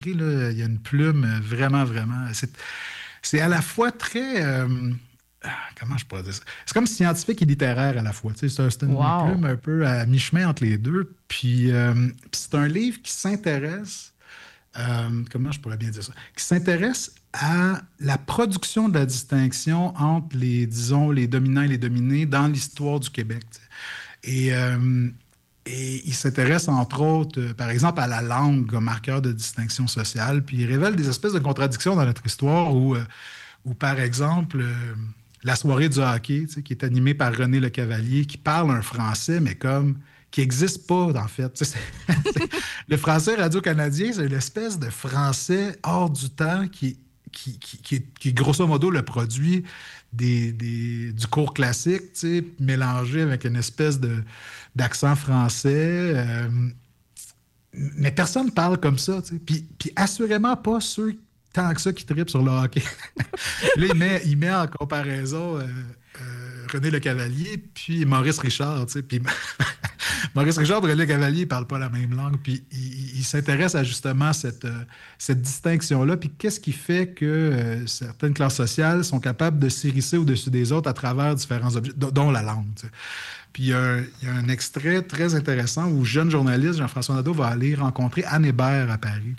là, il y a une plume vraiment, vraiment. C'est à la fois très. Comment je pourrais dire ça? C'est comme scientifique et littéraire à la fois. Tu sais, c'est une Wow! plume un peu à mi-chemin entre les deux. Puis c'est un livre qui s'intéresse. Comment je pourrais bien dire ça? Qui s'intéresse à la production de la distinction entre disons, les dominants et les dominés dans l'histoire du Québec. Tu sais. Et, euh, et il s'intéresse, entre autres, par exemple, à la langue comme marqueur de distinction sociale. Puis il révèle des espèces de contradictions dans notre histoire où par exemple, la soirée du hockey, tu sais, qui est animée par René Le Cavalier, qui parle un français, mais comme qui n'existe pas, en fait. Tu sais, le français radio-canadien, c'est une espèce de français hors du temps qui grosso modo, le produit du cours classique, tu sais, mélangé avec une espèce d'accent français. Mais personne ne parle comme ça, tu sais. Puis assurément pas ceux tant que ça qui trippent sur le hockey. Là, il met en comparaison René Le Cavalier puis Maurice Richard, tu sais. Puis Maurice Richard et René Le Cavalier ne parlent pas la même langue. Puis il s'intéresse à justement cette distinction-là. Puis qu'est-ce qui fait que certaines classes sociales sont capables de s'hérisser au-dessus des autres à travers différents objets, dont la langue, tu sais. Puis il y a un extrait très intéressant où jeune journaliste Jean-François Nadeau va aller rencontrer Anne Hébert à Paris.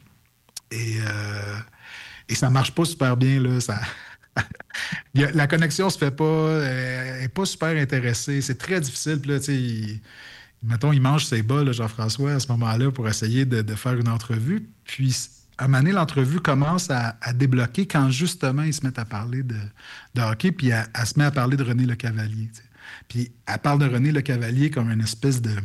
Et ça marche pas super bien, là. La connexion se fait pas. Elle n'est pas super intéressée. C'est très difficile. Puis là, tu sais, mettons, il mange ses bas, là, Jean-François, à ce moment-là, pour essayer de faire une entrevue. Puis, à un moment donné, l'entrevue commence à débloquer quand, justement, ils se mettent à parler de hockey, puis elle se met à parler de René Le Cavalier. Tu sais. Puis, elle parle de René Le Cavalier comme une espèce de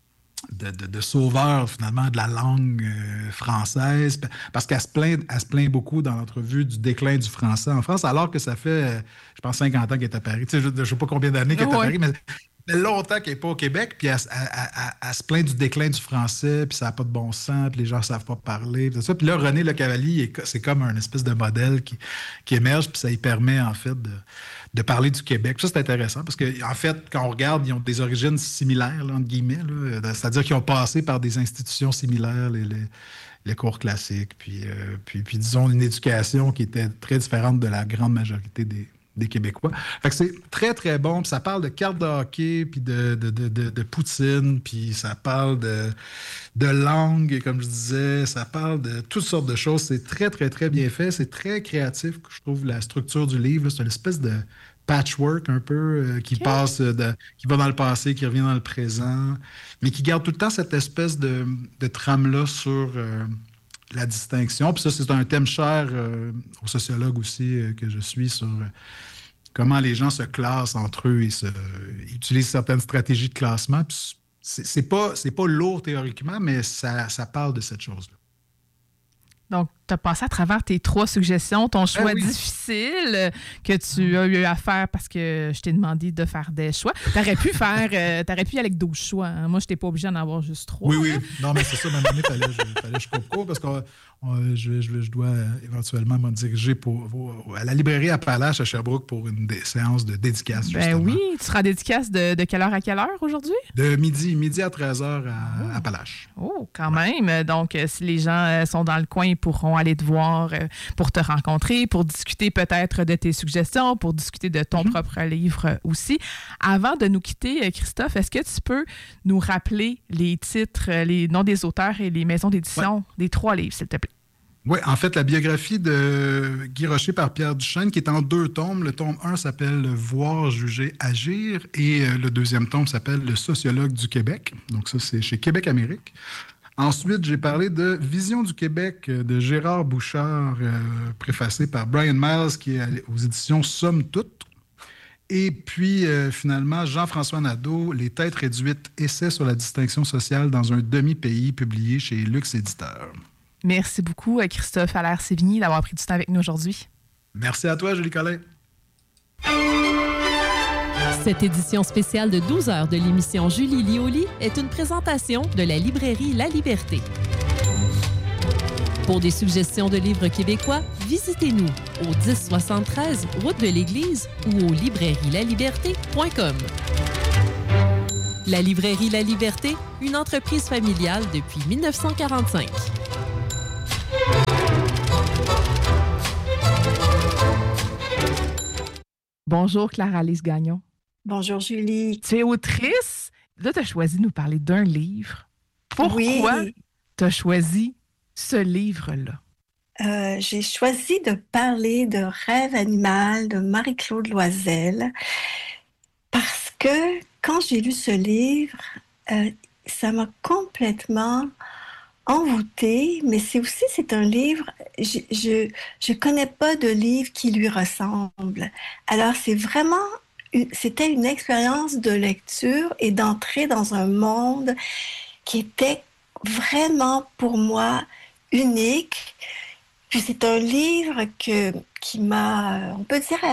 sauveur, finalement, de la langue française, parce qu'elle se plaint beaucoup dans l'entrevue du déclin du français en France, alors que ça fait, je pense, 50 ans qu'elle est à Paris. Tu sais, je ne sais pas combien d'années qu'elle est à Paris, mais ça fait longtemps qu'elle n'est pas au Québec, puis elle se plaint du déclin du français, puis ça n'a pas de bon sens, puis les gens ne savent pas parler, puis tout ça. Puis là, René Le Cavalier, c'est comme un espèce de modèle qui émerge, puis ça lui permet, en fait, de parler du Québec. Ça, c'est intéressant parce qu'en fait, quand on regarde, ils ont des origines similaires, là, entre guillemets. Là, c'est-à-dire qu'ils ont passé par des institutions similaires, les cours classiques, puis disons, une éducation qui était très différente de la grande majorité des Québécois. Fait que c'est très, très bon. Puis ça parle de cartes de hockey, puis de poutine, puis ça parle de langue, comme je disais. Ça parle de toutes sortes de choses. C'est très, très, très bien fait. C'est très créatif, je trouve, la structure du livre. Là. C'est une espèce de patchwork un peu qui passe, qui va dans le passé, qui revient dans le présent, mais qui garde tout le temps cette espèce de trame-là sur la distinction. Puis ça, c'est un thème cher aux sociologues aussi que je suis sur comment les gens se classent entre eux et ils utilisent certaines stratégies de classement. Puis c'est pas lourd théoriquement, mais ça parle de cette chose-là. Donc, tu as passé à travers tes 3 suggestions, ton choix difficile que tu as eu à faire parce que je t'ai demandé de faire des choix. Tu aurais pu y aller avec 12 choix. Hein? Moi, je n'étais pas obligée d'en avoir juste 3. Oui. Non, mais c'est ça, à un moment donné, fallait que je coupe court parce que je dois éventuellement me diriger à la librairie Appalache à Sherbrooke pour une séance de dédicace, justement. Ben oui, tu seras en dédicace de quelle heure à quelle heure aujourd'hui? De midi à 13h à Appalache. Oh, quand même. Donc, si les gens sont dans le coin, ils pourront aller te voir pour te rencontrer, pour discuter peut-être de tes suggestions, pour discuter de ton propre livre aussi. Avant de nous quitter, Christophe, est-ce que tu peux nous rappeler les titres, les noms des auteurs et les maisons d'édition des 3 livres, s'il te plaît? Oui, en fait, la biographie de Guy Rocher par Pierre Duchesne, qui est en 2 tomes. Le tome 1 s'appelle « Voir, juger, agir » et le 2e tome s'appelle « Le sociologue du Québec ». Donc ça, c'est chez Québec Amérique. Ensuite, j'ai parlé de Vision du Québec de Gérard Bouchard, préfacé par Brian Miles, qui est aux éditions Somme Toute. Et puis, finalement, Jean-François Nadeau, Les têtes réduites, essai sur la distinction sociale dans un demi-pays, publié chez Luxe Éditeur. Merci beaucoup, Christophe Allaire-Sévigny, d'avoir pris du temps avec nous aujourd'hui. Merci à toi, Julie Collin. Cette édition spéciale de 12 heures de l'émission Julie Lioli est une présentation de la librairie La Liberté. Pour des suggestions de livres québécois, visitez-nous au 1073 route de l'Église ou au librairielaliberté.com. La librairie La Liberté, une entreprise familiale depuis 1945. Bonjour Clara-Lise Gagnon. Bonjour Julie. Tu es autrice. Là, tu as choisi de nous parler d'un livre. Pourquoi tu as choisi ce livre-là? J'ai choisi de parler de Rêve animal de Marie-Claude Loisel parce que quand j'ai lu ce livre, ça m'a complètement envoûtée, mais c'est un livre, je connais pas de livre qui lui ressemble. Alors c'était une expérience de lecture et d'entrer dans un monde qui était vraiment pour moi unique. Puis c'est un livre qui m'a, on peut dire,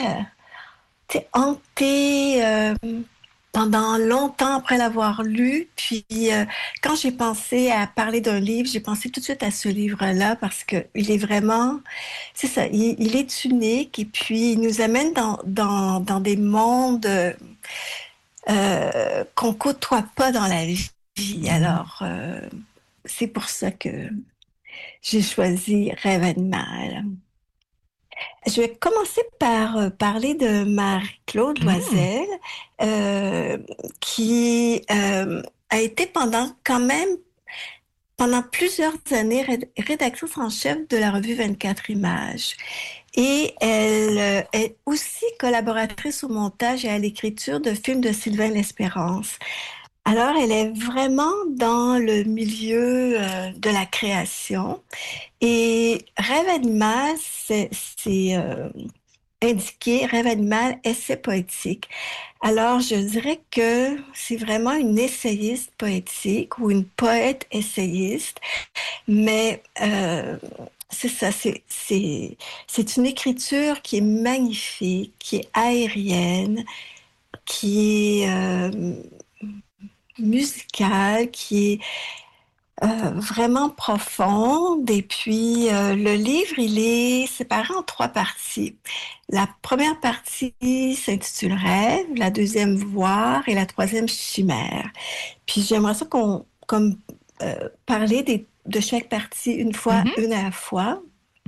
hantée pendant longtemps après l'avoir lu. Puis quand j'ai pensé à parler d'un livre, j'ai pensé tout de suite à ce livre-là parce qu'il est vraiment, c'est ça, il est unique et puis il nous amène dans des mondes qu'on côtoie pas dans la vie. Alors, c'est pour ça que j'ai choisi Rêve animal. Je vais commencer par parler de Marie-Claude Loisel, qui a été pendant plusieurs années rédactrice en chef de la revue 24 Images. Et elle est aussi collaboratrice au montage et à l'écriture de films de Sylvain L'Espérance. Alors, elle est vraiment dans le milieu de la création. Et Rêve animal, c'est indiqué, Rêve animal, essai poétique. Alors, je dirais que c'est vraiment une essayiste poétique ou une poète essayiste, mais c'est ça, c'est une écriture qui est magnifique, qui est aérienne, qui est musicale, qui est vraiment profonde. Et puis, le livre, il est séparé en 3 parties. La première partie s'intitule Rêve, la deuxième Voir et la troisième Chimère. Puis, j'aimerais ça parler de chaque partie une à la fois.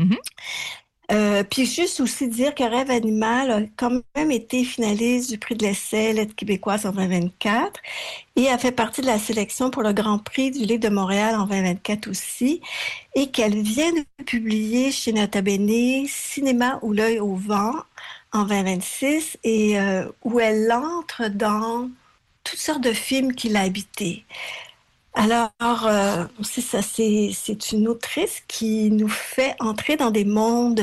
Puis juste aussi dire que Rêve animal a quand même été finaliste du prix de l'essai Lettres québécoises en 2024 et a fait partie de la sélection pour le Grand Prix du Livre de Montréal en 2024 aussi, et qu'elle vient de publier chez Nota Bene Cinéma ou l'œil au vent en 2026 et où elle entre dans toutes sortes de films qu'il a habités. Alors, c'est ça, c'est une autrice qui nous fait entrer dans des mondes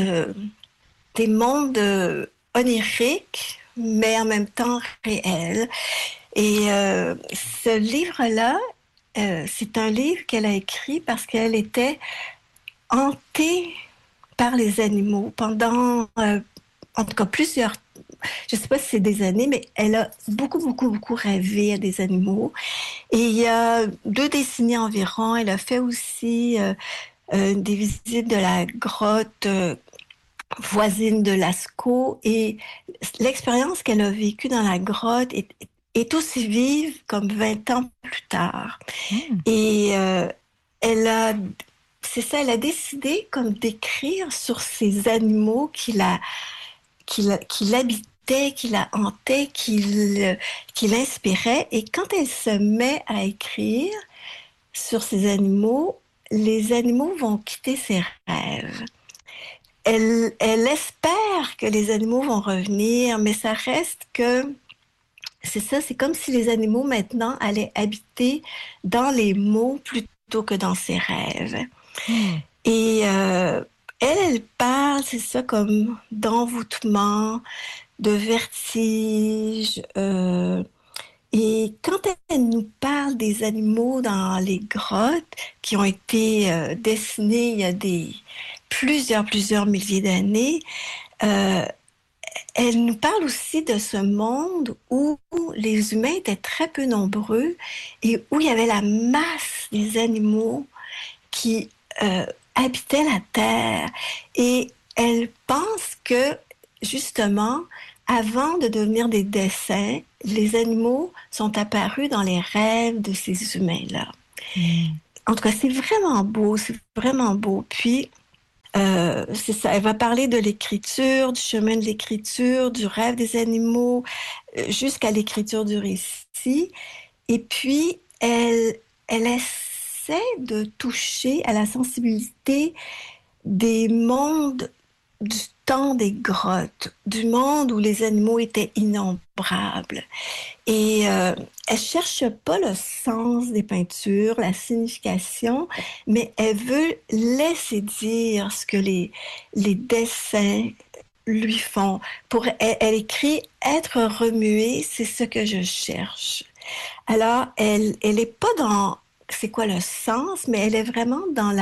oniriques, mais en même temps réels. Et ce livre-là, c'est un livre qu'elle a écrit parce qu'elle était hantée par les animaux pendant, en tout cas, je ne sais pas si c'est des années, mais elle a beaucoup rêvé à des animaux. Et il y a 2 décennies environ, elle a fait aussi des visites de la grotte voisine de Lascaux. Et l'expérience qu'elle a vécue dans la grotte est aussi vive comme 20 ans plus tard. Et elle a décidé comme d'écrire sur ces animaux qui l'habitaient, qui la hantaient, qui l'inspiraient. Et quand elle se met à écrire sur ces animaux, les animaux vont quitter ses rêves. Elle espère que les animaux vont revenir, mais ça reste que c'est comme si les animaux maintenant allaient habiter dans les mots plutôt que dans ses rêves. Et elle parle, c'est ça, comme d'envoûtement, de vertige. Et quand elle nous parle des animaux dans les grottes qui ont été dessinés il y a plusieurs milliers d'années, elle nous parle aussi de ce monde où les humains étaient très peu nombreux et où il y avait la masse des animaux qui habitaient la Terre. Et elle pense que, justement, avant de devenir des dessins, les animaux sont apparus dans les rêves de ces humains-là. En tout cas, c'est vraiment beau. Puis, C'est ça, elle va parler de l'écriture, du chemin de l'écriture, du rêve des animaux, jusqu'à l'écriture du récit. Et puis, elle essaie de toucher à la sensibilité des mondes du temps des grottes, du monde où les animaux étaient innombrables. Et elle cherche pas le sens des peintures, la signification, mais elle veut laisser dire ce que les dessins lui font. Elle écrit « Être remué, c'est ce que je cherche ». Alors, elle est pas dans c'est quoi le sens, mais elle est vraiment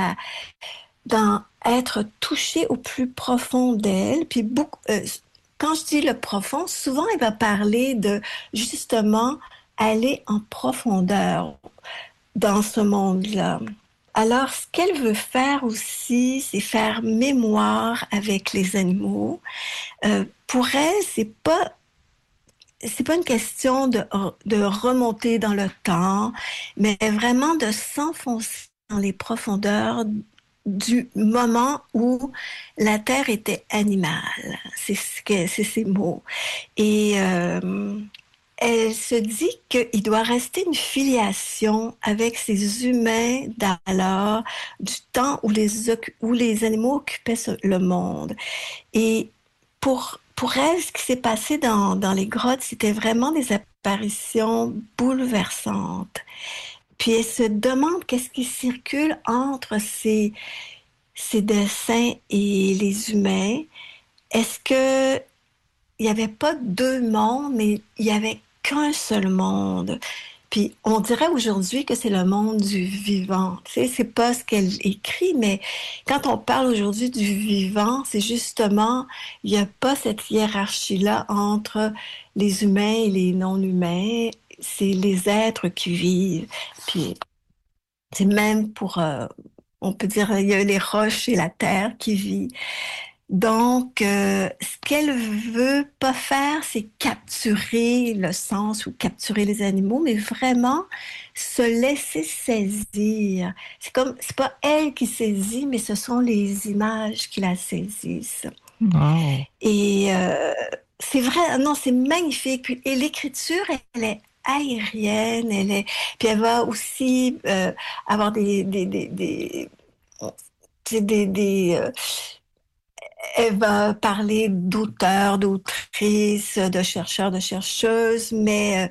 dans être touchée au plus profond d'elle. Puis quand je dis le profond, souvent elle va parler de justement aller en profondeur dans ce monde-là. Alors, ce qu'elle veut faire aussi, c'est faire mémoire avec les animaux. Pour elle, c'est pas une question de remonter dans le temps, mais vraiment de s'enfoncer dans les profondeurs du moment où la Terre était animale. C'est ses mots. Et elle se dit qu'il doit rester une filiation avec ces humains d'alors, du temps où les animaux occupaient le monde. Et pour elle, ce qui s'est passé dans les grottes, c'était vraiment des apparitions bouleversantes. Puis elle se demande qu'est-ce qui circule entre ces dessins et les humains. Est-ce que il n'y avait pas deux mondes, mais il n'y avait qu'un seul monde? Puis on dirait aujourd'hui que c'est le monde du vivant. Tu sais, c'est pas ce qu'elle écrit, mais quand on parle aujourd'hui du vivant, c'est justement, il n'y a pas cette hiérarchie-là entre les humains et les non-humains. C'est les êtres qui vivent. Puis c'est même on peut dire, il y a les roches et la terre qui vivent. Donc, ce qu'elle veut pas faire, c'est capturer le sens ou capturer les animaux, mais vraiment se laisser saisir. C'est pas elle qui saisit, mais ce sont les images qui la saisissent. Wow. Et c'est vrai, non, c'est magnifique. Et l'écriture, elle est aérienne, puis elle va aussi avoir elle va parler d'auteurs, d'autrices, de chercheurs, de chercheuses, mais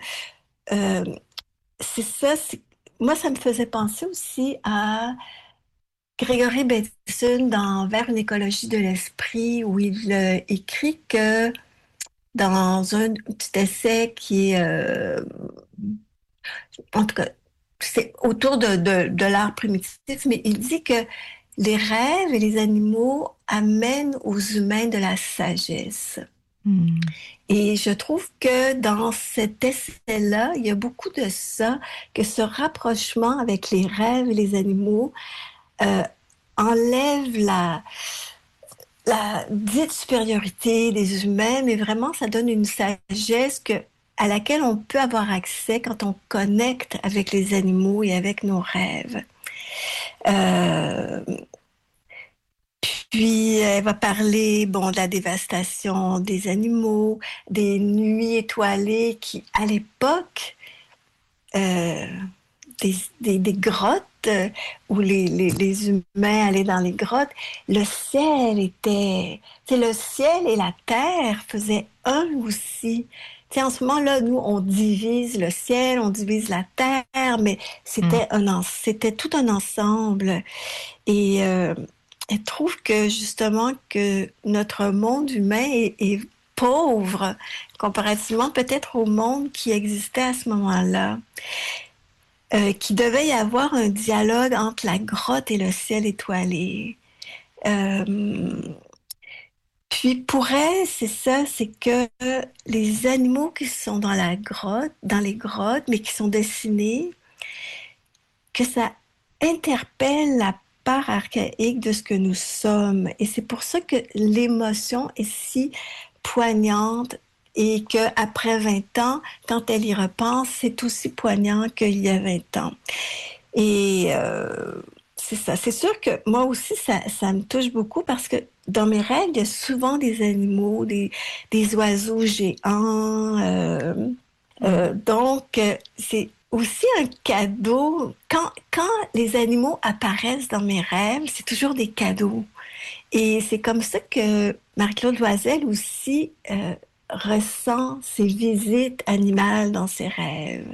c'est ça. Moi, ça me faisait penser aussi à Gregory Bateson dans Vers une écologie de l'esprit, où il écrit que dans un petit essai qui est, en tout cas, c'est autour de l'art primitif, mais il dit que les rêves et les animaux amènent aux humains de la sagesse. Et je trouve que dans cet essai-là, il y a beaucoup de ça, que ce rapprochement avec les rêves et les animaux enlève la dite supériorité des humains, mais vraiment, ça donne une sagesse à laquelle on peut avoir accès quand on connecte avec les animaux et avec nos rêves. Puis, elle va parler, de la dévastation des animaux, des nuits étoilées qui, à l'époque, des grottes où les humains allaient dans les grottes, le ciel le ciel et la terre faisaient un aussi. En ce moment-là, nous, on divise le ciel, on divise la terre, mais c'était tout un ensemble. Et elle trouve que, justement, que notre monde humain est pauvre, comparativement peut-être au monde qui existait à ce moment-là. Qu'il devait y avoir un dialogue entre la grotte et le ciel étoilé. Puis pour elle, c'est ça, c'est que les animaux qui sont dans les grottes, mais qui sont dessinés, que ça interpelle la part archaïque de ce que nous sommes. Et c'est pour ça que l'émotion est si poignante et qu'après 20 ans, quand elle y repense, c'est aussi poignant qu'il y a 20 ans. Et c'est ça. C'est sûr que moi aussi, ça me touche beaucoup parce que dans mes rêves, il y a souvent des animaux, des oiseaux géants. Donc, c'est aussi un cadeau. Quand les animaux apparaissent dans mes rêves, c'est toujours des cadeaux. Et c'est comme ça que Marie-Claude Loisel aussi ressent ses visites animales dans ses rêves.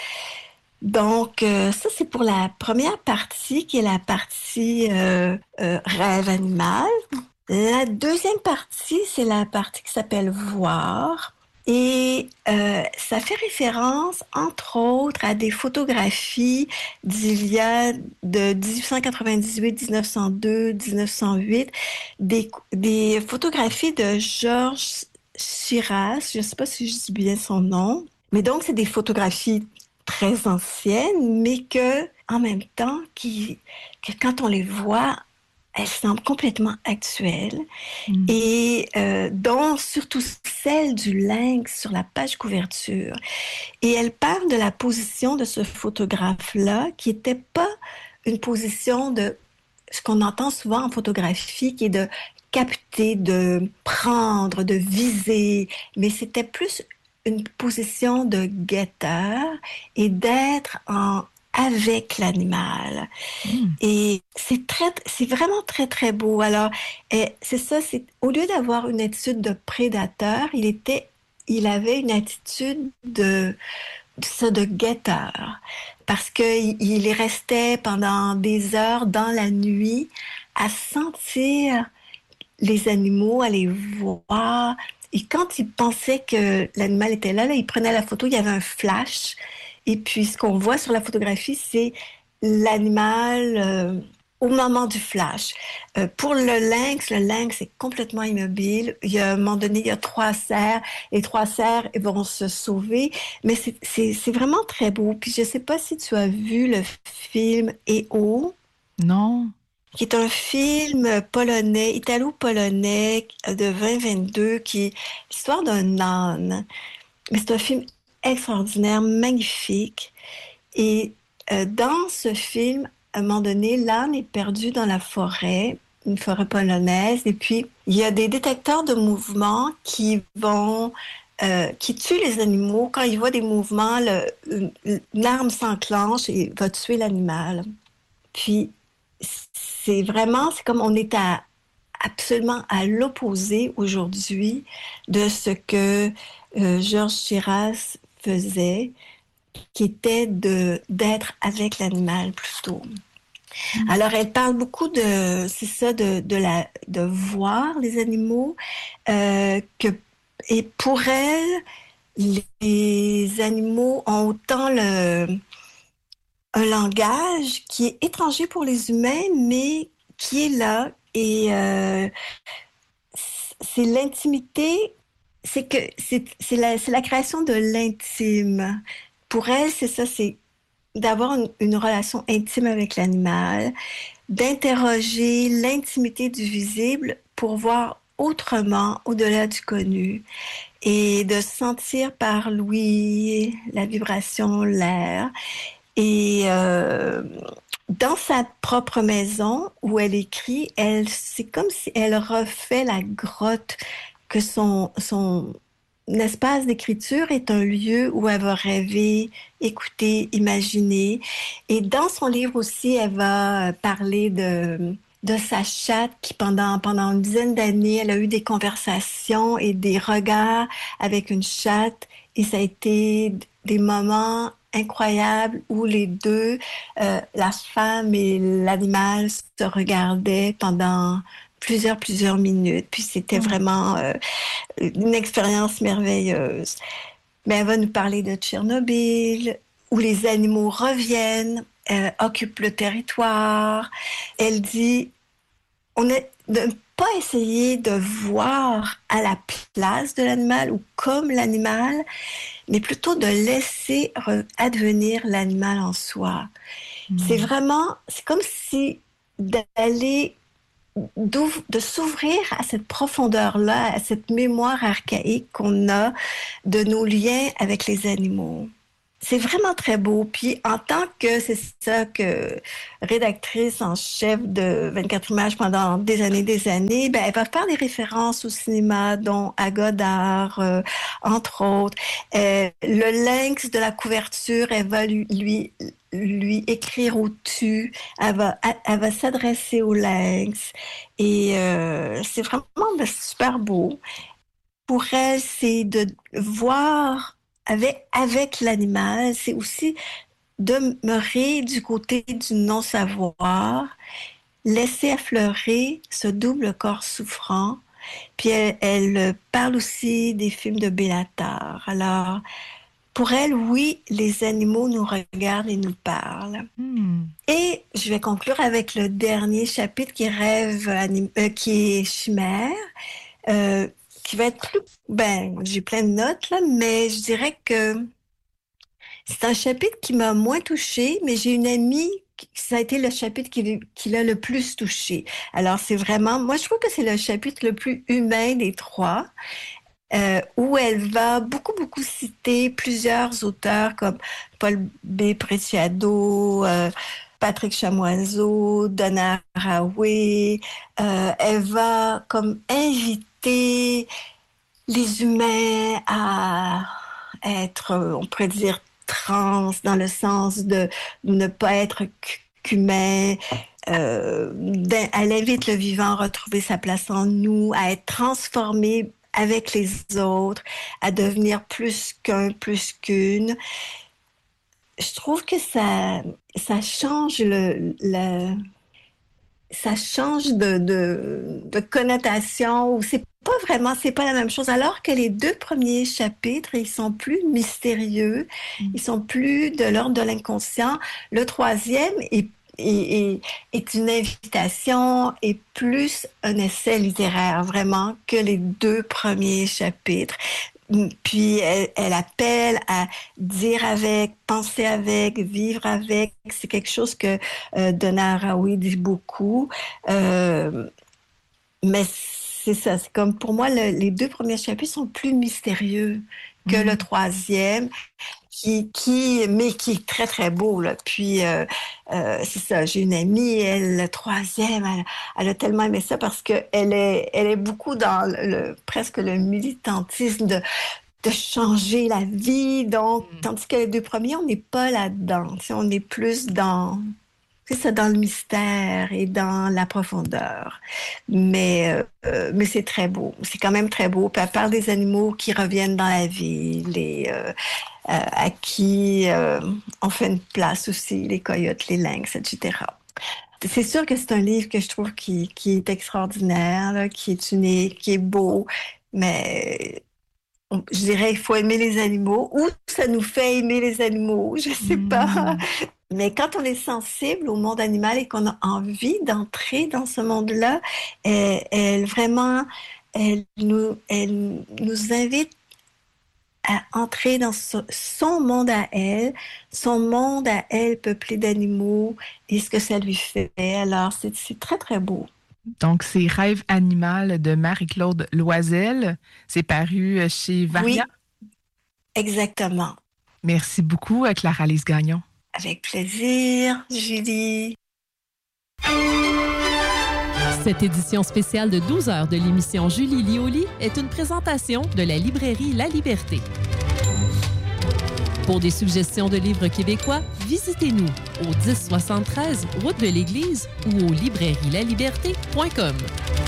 Donc, ça, c'est pour la première partie, qui est la partie rêve animal. La deuxième partie, c'est la partie qui s'appelle voir. Et ça fait référence, entre autres, à des photographies d'il y a de 1898, 1902, 1908, des photographies de Georges Chiras, je ne sais pas si je dis bien son nom, mais donc c'est des photographies très anciennes, mais que, en même temps, que quand on les voit, elles semblent complètement actuelles. Et dont surtout celle du lynx sur la page couverture. Et elle parle de la position de ce photographe-là, qui n'était pas une position de ce qu'on entend souvent en photographie, qui est de capter, de prendre, de viser, mais c'était plus une position de guetteur et d'être avec l'animal. Et c'est vraiment très, très beau. Alors, c'est ça, au lieu d'avoir une attitude de prédateur, il avait une attitude de guetteur. Parce qu'il restait pendant des heures dans la nuit à sentir les animaux, à les voir. Et quand il pensait que l'animal était là, il prenait la photo, il y avait un flash. Et puis, ce qu'on voit sur la photographie, c'est l'animal au moment du flash. Pour le lynx est complètement immobile. Il y a un moment donné, il y a 3 cerfs. Les 3 cerfs vont se sauver. Mais c'est vraiment très beau. Puis, je ne sais pas si tu as vu le film EO. Non. Qui est un film polonais, italo-polonais de 2022, qui est l'histoire d'un âne. Mais c'est un film extraordinaire, magnifique. Et dans ce film, à un moment donné, l'âne est perdu dans la forêt, une forêt polonaise, et puis il y a des détecteurs de mouvement qui tuent les animaux. Quand ils voient des mouvements, une arme s'enclenche et va tuer l'animal. Puis c'est comme on est absolument à l'opposé aujourd'hui de ce que Georges Chiras faisait, qui était d'être avec l'animal plutôt. Alors, elle parle beaucoup de voir les animaux, et pour elle, les animaux ont autant un langage qui est étranger pour les humains, mais qui est là, et c'est l'intimité. C'est la création de l'intime. Pour elle, c'est ça, c'est d'avoir une relation intime avec l'animal, d'interroger l'intimité du visible pour voir autrement, au-delà du connu, et de sentir par l'ouïe, la vibration, l'air. Et dans sa propre maison, où elle écrit, c'est comme si elle refait la grotte, que son espace d'écriture est un lieu où elle va rêver, écouter, imaginer. Et dans son livre aussi, elle va parler de sa chatte qui, pendant une dizaine d'années, elle a eu des conversations et des regards avec une chatte. Et ça a été des moments incroyables où les deux, la femme et l'animal, se regardaient pendant plusieurs minutes. Puis c'était vraiment une expérience merveilleuse. Mais elle va nous parler de Tchernobyl, où les animaux reviennent, occupent le territoire. Elle dit, de ne pas essayer de voir à la place de l'animal ou comme l'animal, mais plutôt de laisser advenir l'animal en soi. C'est comme si de s'ouvrir à cette profondeur-là, à cette mémoire archaïque qu'on a de nos liens avec les animaux. c'est vraiment très beau. Puis en tant que, c'est ça, que rédactrice en chef de 24 images pendant des années, ben, elle va faire des références au cinéma, dont à Godard, entre autres. Le lynx de la couverture, elle va lui écrire au-dessus. Elle va s'adresser au lynx. Et c'est vraiment super beau. Pour elle, c'est de voir avec l'animal, c'est aussi demeurer du côté du non-savoir, laisser affleurer ce double corps souffrant. Puis elle parle aussi des films de Bellatar. Alors, pour elle, oui, les animaux nous regardent et nous parlent. Et je vais conclure avec le dernier chapitre qui est qui est Chimère. Qui va être plus... Ben, j'ai plein de notes, là, mais je dirais que c'est un chapitre qui m'a moins touchée, mais j'ai une amie, ça a été le chapitre qui l'a le plus touchée. Alors, c'est vraiment... Moi, je trouve que c'est le chapitre le plus humain des trois, où elle va beaucoup citer plusieurs auteurs comme Paul B. Preciado, Patrick Chamoiseau, Donna Haraway. Elle va comme inviter les humains à être, on pourrait dire, trans, dans le sens de ne pas être qu'humain. Elle invite le vivant à retrouver sa place en nous, à être transformé avec les autres, à devenir plus qu'un, plus qu'une. Je trouve que ça change ça change de connotation, ou c'est pas la même chose. Alors que les deux premiers chapitres, ils sont plus mystérieux, ils sont plus de l'ordre de l'inconscient. Le troisième est une invitation et plus un essai littéraire, vraiment, que les deux premiers chapitres. Puis elle appelle à dire avec, penser avec, vivre avec. C'est quelque chose que Donna Haraway dit beaucoup. Mais c'est ça, c'est comme pour moi, les deux premiers chapitres sont plus mystérieux que le troisième, mais qui est très, très beau, là. Puis, c'est ça, j'ai une amie, elle, le troisième, elle a tellement aimé ça parce qu'elle est beaucoup dans presque le militantisme de changer la vie. Donc, tandis que les deux premiers, on n'est pas là-dedans. On est plus dans... C'est ça, dans le mystère et dans la profondeur. Mais c'est très beau. C'est quand même très beau. Puis elle parle des animaux qui reviennent dans la ville et à qui on fait une place aussi, les coyotes, les lynx, etc. C'est sûr que c'est un livre que je trouve qui est extraordinaire, là, qui est unique, qui est beau, mais... Je dirais il faut aimer les animaux, ou ça nous fait aimer les animaux, je sais pas. Mais quand on est sensible au monde animal et qu'on a envie d'entrer dans ce monde-là, elle nous invite à entrer dans son monde à elle peuplé d'animaux, et ce que ça lui fait. Alors, c'est très, très beau. Donc, c'est Rêve animal de Marie-Claude Loisel. C'est paru chez Varia. Oui, exactement. Merci beaucoup, Clara-Lise Gagnon. Avec plaisir, Julie. Cette édition spéciale de 12 heures de l'émission Julie Lioli est une présentation de la librairie La Liberté. Pour des suggestions de livres québécois, visitez-nous au 1073 route de l'Église ou au librairielaliberté.com.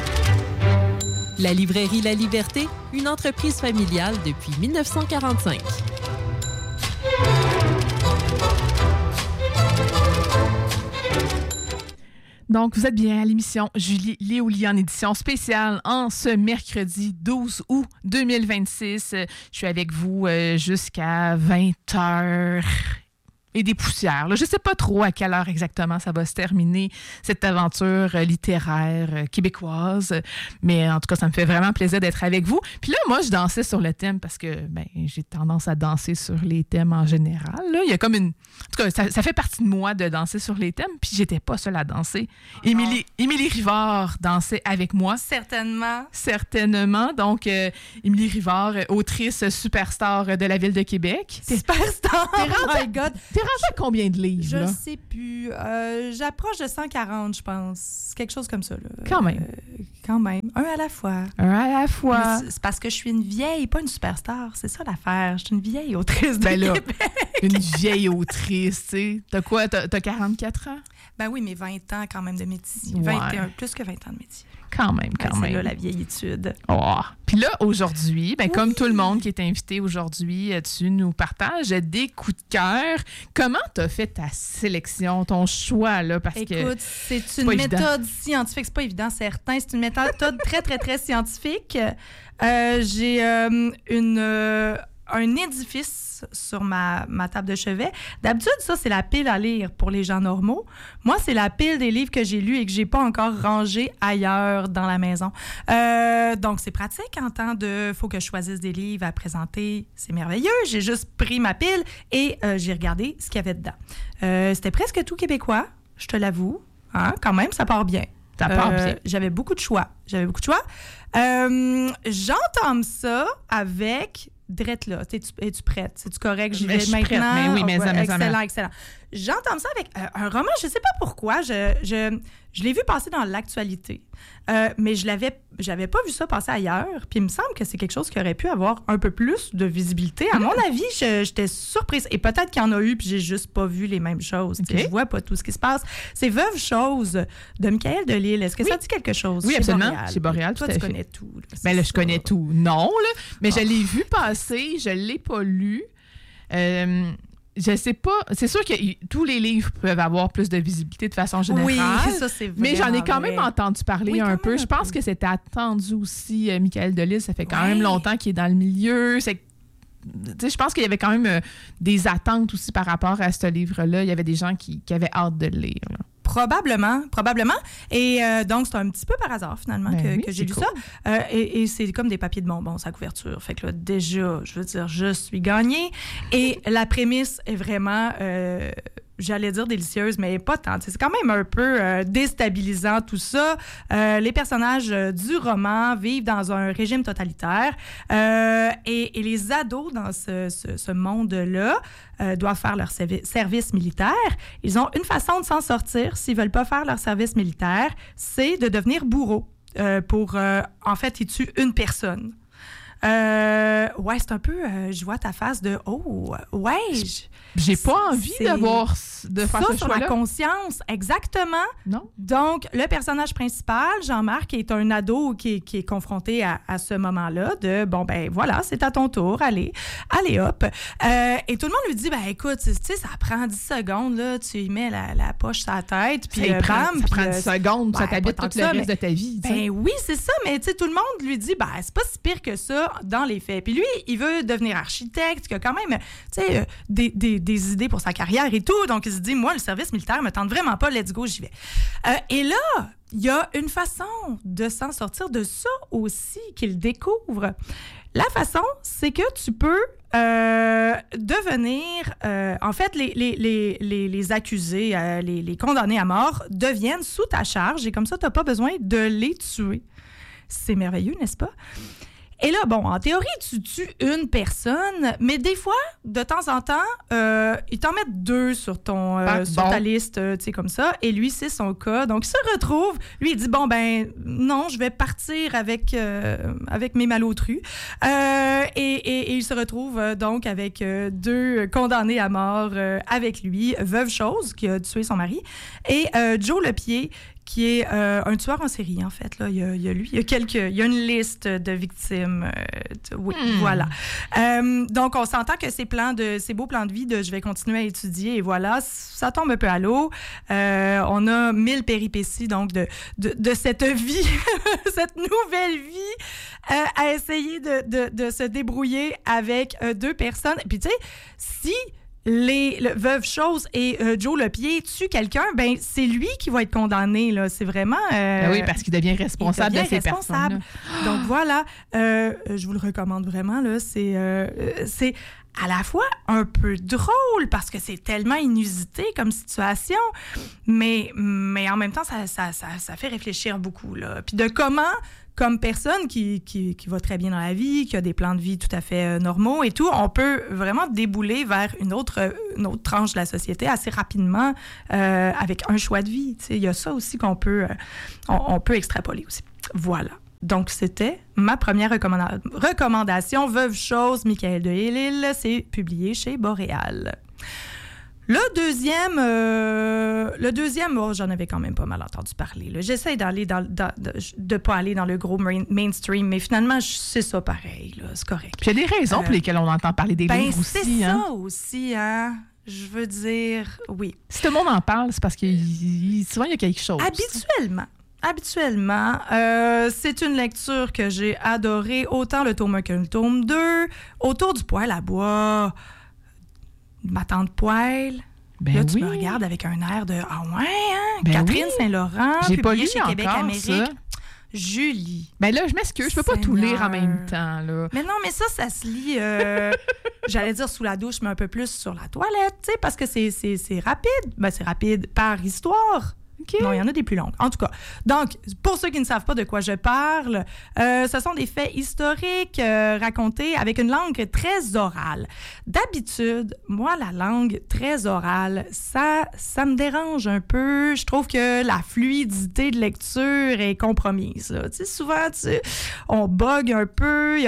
La librairie La Liberté, une entreprise familiale depuis 1945. Donc, vous êtes bien à l'émission Julie Lioli en édition spéciale en ce mercredi 12 août 2026. Je suis avec vous jusqu'à 20h. et des poussières. Là, je ne sais pas trop à quelle heure exactement ça va se terminer, cette aventure littéraire québécoise, mais en tout cas, ça me fait vraiment plaisir d'être avec vous. Puis là, moi, je dansais sur le thème parce que j'ai tendance à danser sur les thèmes en général. Là. Il y a comme une... En tout cas, ça fait partie de moi de danser sur les thèmes, puis j'étais pas seule à danser. Émilie Rivard dansait avec moi. Certainement. Donc, Émilie Rivard, autrice superstar de la Ville de Québec. Superstar! Oh my God! T'es rendue à combien de livres? Je là? sais plus. J'approche de 140, je pense. Quelque chose comme ça. Là. Quand même. Un à la fois. C'est parce que je suis une vieille, pas une superstar. C'est ça l'affaire. Je suis une vieille autrice de Québec. Une vieille autrice, tu sais. T'as quoi? T'as 44 ans? Ben oui, mais 20 ans quand même de métier. Ouais. 21, plus que 20 ans de métier. Quand même. C'est là la vieillitude. Oh. Puis là, aujourd'hui, comme tout le monde qui est invité aujourd'hui, tu nous partages des coups de cœur. Comment tu as fait ta sélection, ton choix? Là, parce Écoute, c'est une méthode scientifique. C'est pas évident, certain. C'est une méthode très, très, très scientifique. J'ai un édifice sur ma table de chevet. D'habitude, ça, c'est la pile à lire pour les gens normaux. Moi, c'est la pile des livres que j'ai lus et que j'ai pas encore rangés ailleurs dans la maison. Donc, c'est pratique en temps de... faut que je choisisse des livres à présenter. C'est merveilleux. J'ai juste pris ma pile et j'ai regardé ce qu'il y avait dedans. C'était presque tout québécois, je te l'avoue. Hein? Quand même, ça part bien. Ça part bien. J'avais beaucoup de choix. J'entame ça avec... Drette là. Es-tu prête? Es-tu correct? J'y vais maintenant. Prête, mais oui, mais excellent. J'entame ça avec un roman, je ne sais pas pourquoi. Je l'ai vu passer dans l'actualité, mais j'avais pas vu ça passer ailleurs. Puis il me semble que c'est quelque chose qui aurait pu avoir un peu plus de visibilité. À mon avis, j'étais surprise. Et peut-être qu'il y en a eu, puis j'ai juste pas vu les mêmes choses. Okay. Je vois pas tout ce qui se passe. C'est Veuve chose de Michael Delisle. Est-ce que ça dit quelque chose? Oui, absolument. Chez Boréal, toi, tu connais tout. Là, je connais tout. Non, là, mais je l'ai vu passer. Je l'ai pas lu. Je sais pas. C'est sûr que tous les livres peuvent avoir plus de visibilité de façon générale. Oui, ça, c'est vrai. Mais j'en ai quand même entendu parler un peu. Je pense que c'était attendu aussi, Michael Delisle. Ça fait quand même longtemps qu'il est dans le milieu. Je pense qu'il y avait quand même des attentes aussi par rapport à ce livre-là. Il y avait des gens qui avaient hâte de le lire. Là. Probablement. Et donc, c'est un petit peu par hasard, finalement, que j'ai lu ça. Et c'est comme des papiers de bonbons, sa couverture. Fait que là, déjà, je veux dire, je suis gagnée. Et la prémisse est vraiment... j'allais dire délicieuse, mais pas tant. C'est quand même un peu déstabilisant, tout ça. Les personnages du roman vivent dans un régime totalitaire et les ados dans ce monde-là doivent faire leur service militaire. Ils ont une façon de s'en sortir s'ils ne veulent pas faire leur service militaire, c'est de devenir bourreau pour, en fait, ils tuent une personne. C'est un peu... je vois ta face de... Oh, ouais... J'ai pas envie de faire ce sur choix-là. la conscience, exactement. Non. Donc, le personnage principal, Jean-Marc, est un ado qui est confronté à ce moment-là de, voilà, c'est à ton tour, allez hop. Et tout le monde lui dit, écoute, tu sais, ça prend 10 secondes, là, tu y mets la poche sur la tête, puis ça prend 10 secondes, ça t'habite tout le reste de ta vie. Oui, c'est ça, mais tu sais, tout le monde lui dit, c'est pas si pire que ça dans les faits. Puis lui, il veut devenir architecte, qui a quand même, tu sais, des idées pour sa carrière et tout. Donc, il se dit, moi, le service militaire me tente vraiment pas, let's go, j'y vais. Et là, il y a une façon de s'en sortir de ça aussi qu'il découvre. La façon, c'est que tu peux devenir... en fait, les accusés, les condamnés à mort deviennent sous ta charge et comme ça, tu n'as pas besoin de les tuer. C'est merveilleux, n'est-ce pas? Et là, en théorie, tu tues une personne, mais des fois, de temps en temps, ils t'en mettent 2 sur ta liste, tu sais, comme ça. Et lui, c'est son cas. Donc, il se retrouve. Lui, il dit, non, je vais partir avec mes malotrus. Et il se retrouve donc avec 2 condamnés à mort avec lui. Veuve chose, qui a tué son mari. Et Joe Lepied, qui est un tueur en série, en fait. Là. Il y a une liste de victimes. Voilà. Donc, on s'entend que ces beaux plans de vie de « je vais continuer à étudier », et voilà, ça tombe un peu à l'eau. On a 1000 péripéties, donc, de cette vie, cette nouvelle vie, à essayer de se débrouiller avec 2 personnes. Et puis, tu sais, si le Veuve Chose et Joe Lepied tuent quelqu'un, ben c'est lui qui va être condamné. Là. C'est vraiment... oui, parce qu'il devient responsable de ces personnes. Donc voilà, je vous le recommande vraiment. Là, c'est à la fois un peu drôle parce que c'est tellement inusité comme situation, mais en même temps, ça fait réfléchir beaucoup. Là. Puis de comment... Comme personne qui va très bien dans la vie, qui a des plans de vie tout à fait normaux et tout, on peut vraiment débouler vers une autre tranche de la société assez rapidement avec un choix de vie. Il y a ça aussi qu'on peut, on peut extrapoler aussi. Voilà. Donc, c'était ma première recommandation. Veuve Chose, Michael de Hellil. C'est publié chez Boréal. Le deuxième, oh, j'en avais quand même pas mal entendu parler. Là. J'essaie d'aller de pas aller dans le gros mainstream, mais finalement, c'est ça pareil. Là, c'est correct. Puis il y a des raisons pour lesquelles on entend parler des livres aussi. C'est ça aussi, hein? Je veux dire, oui. Si tout le monde en parle, c'est parce que souvent, il y a quelque chose. Habituellement, c'est une lecture que j'ai adorée, autant le tome 1 que le tome 2, autour du poêle à bois. Ma tante Poêle. Ben là, oui. tu me regardes avec un air de « Ah ouais, hein? Ben Catherine oui. Saint-Laurent, J'ai pas publié lu chez Québec encore, Amérique. ça. Julie. Ben là, je m'excuse, je peux pas tout lire en même temps. Là. Mais non, mais ça se lit, j'allais dire sous la douche, mais un peu plus sur la toilette, tu sais, parce que c'est rapide. Ben, c'est rapide par histoire. Okay. Non, il y en a des plus longues. En tout cas, donc, pour ceux qui ne savent pas de quoi je parle, ce sont des faits historiques racontés avec une langue très orale. D'habitude, moi, la langue très orale, ça me dérange un peu. Je trouve que la fluidité de lecture est compromise. Là. Tu sais, souvent, on bug un peu.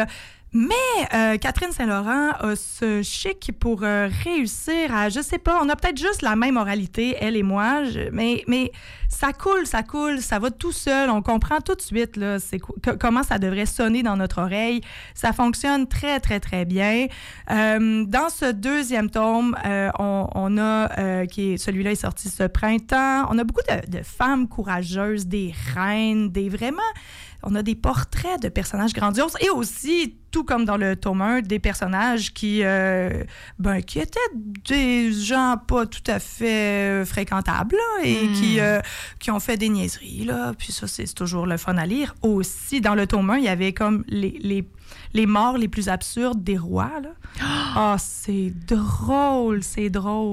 Mais Catherine Saint-Laurent a ce chic pour réussir à, je sais pas, on a peut-être juste la même oralité, elle et moi, mais ça coule, ça va tout seul, on comprend tout de suite là, comment ça devrait sonner dans notre oreille. Ça fonctionne très, très, très bien. Dans ce deuxième tome, on a, celui-là est sorti ce printemps, on a beaucoup de femmes courageuses, des reines, on a des portraits de personnages grandioses et aussi, tout comme dans le tome 1, des personnages qui étaient des gens pas tout à fait fréquentables là, et qui ont fait des niaiseries. Là. Puis ça, c'est toujours le fun à lire. Aussi, dans le tome 1, il y avait comme les morts les plus absurdes des rois. Ah, c'est drôle. C'est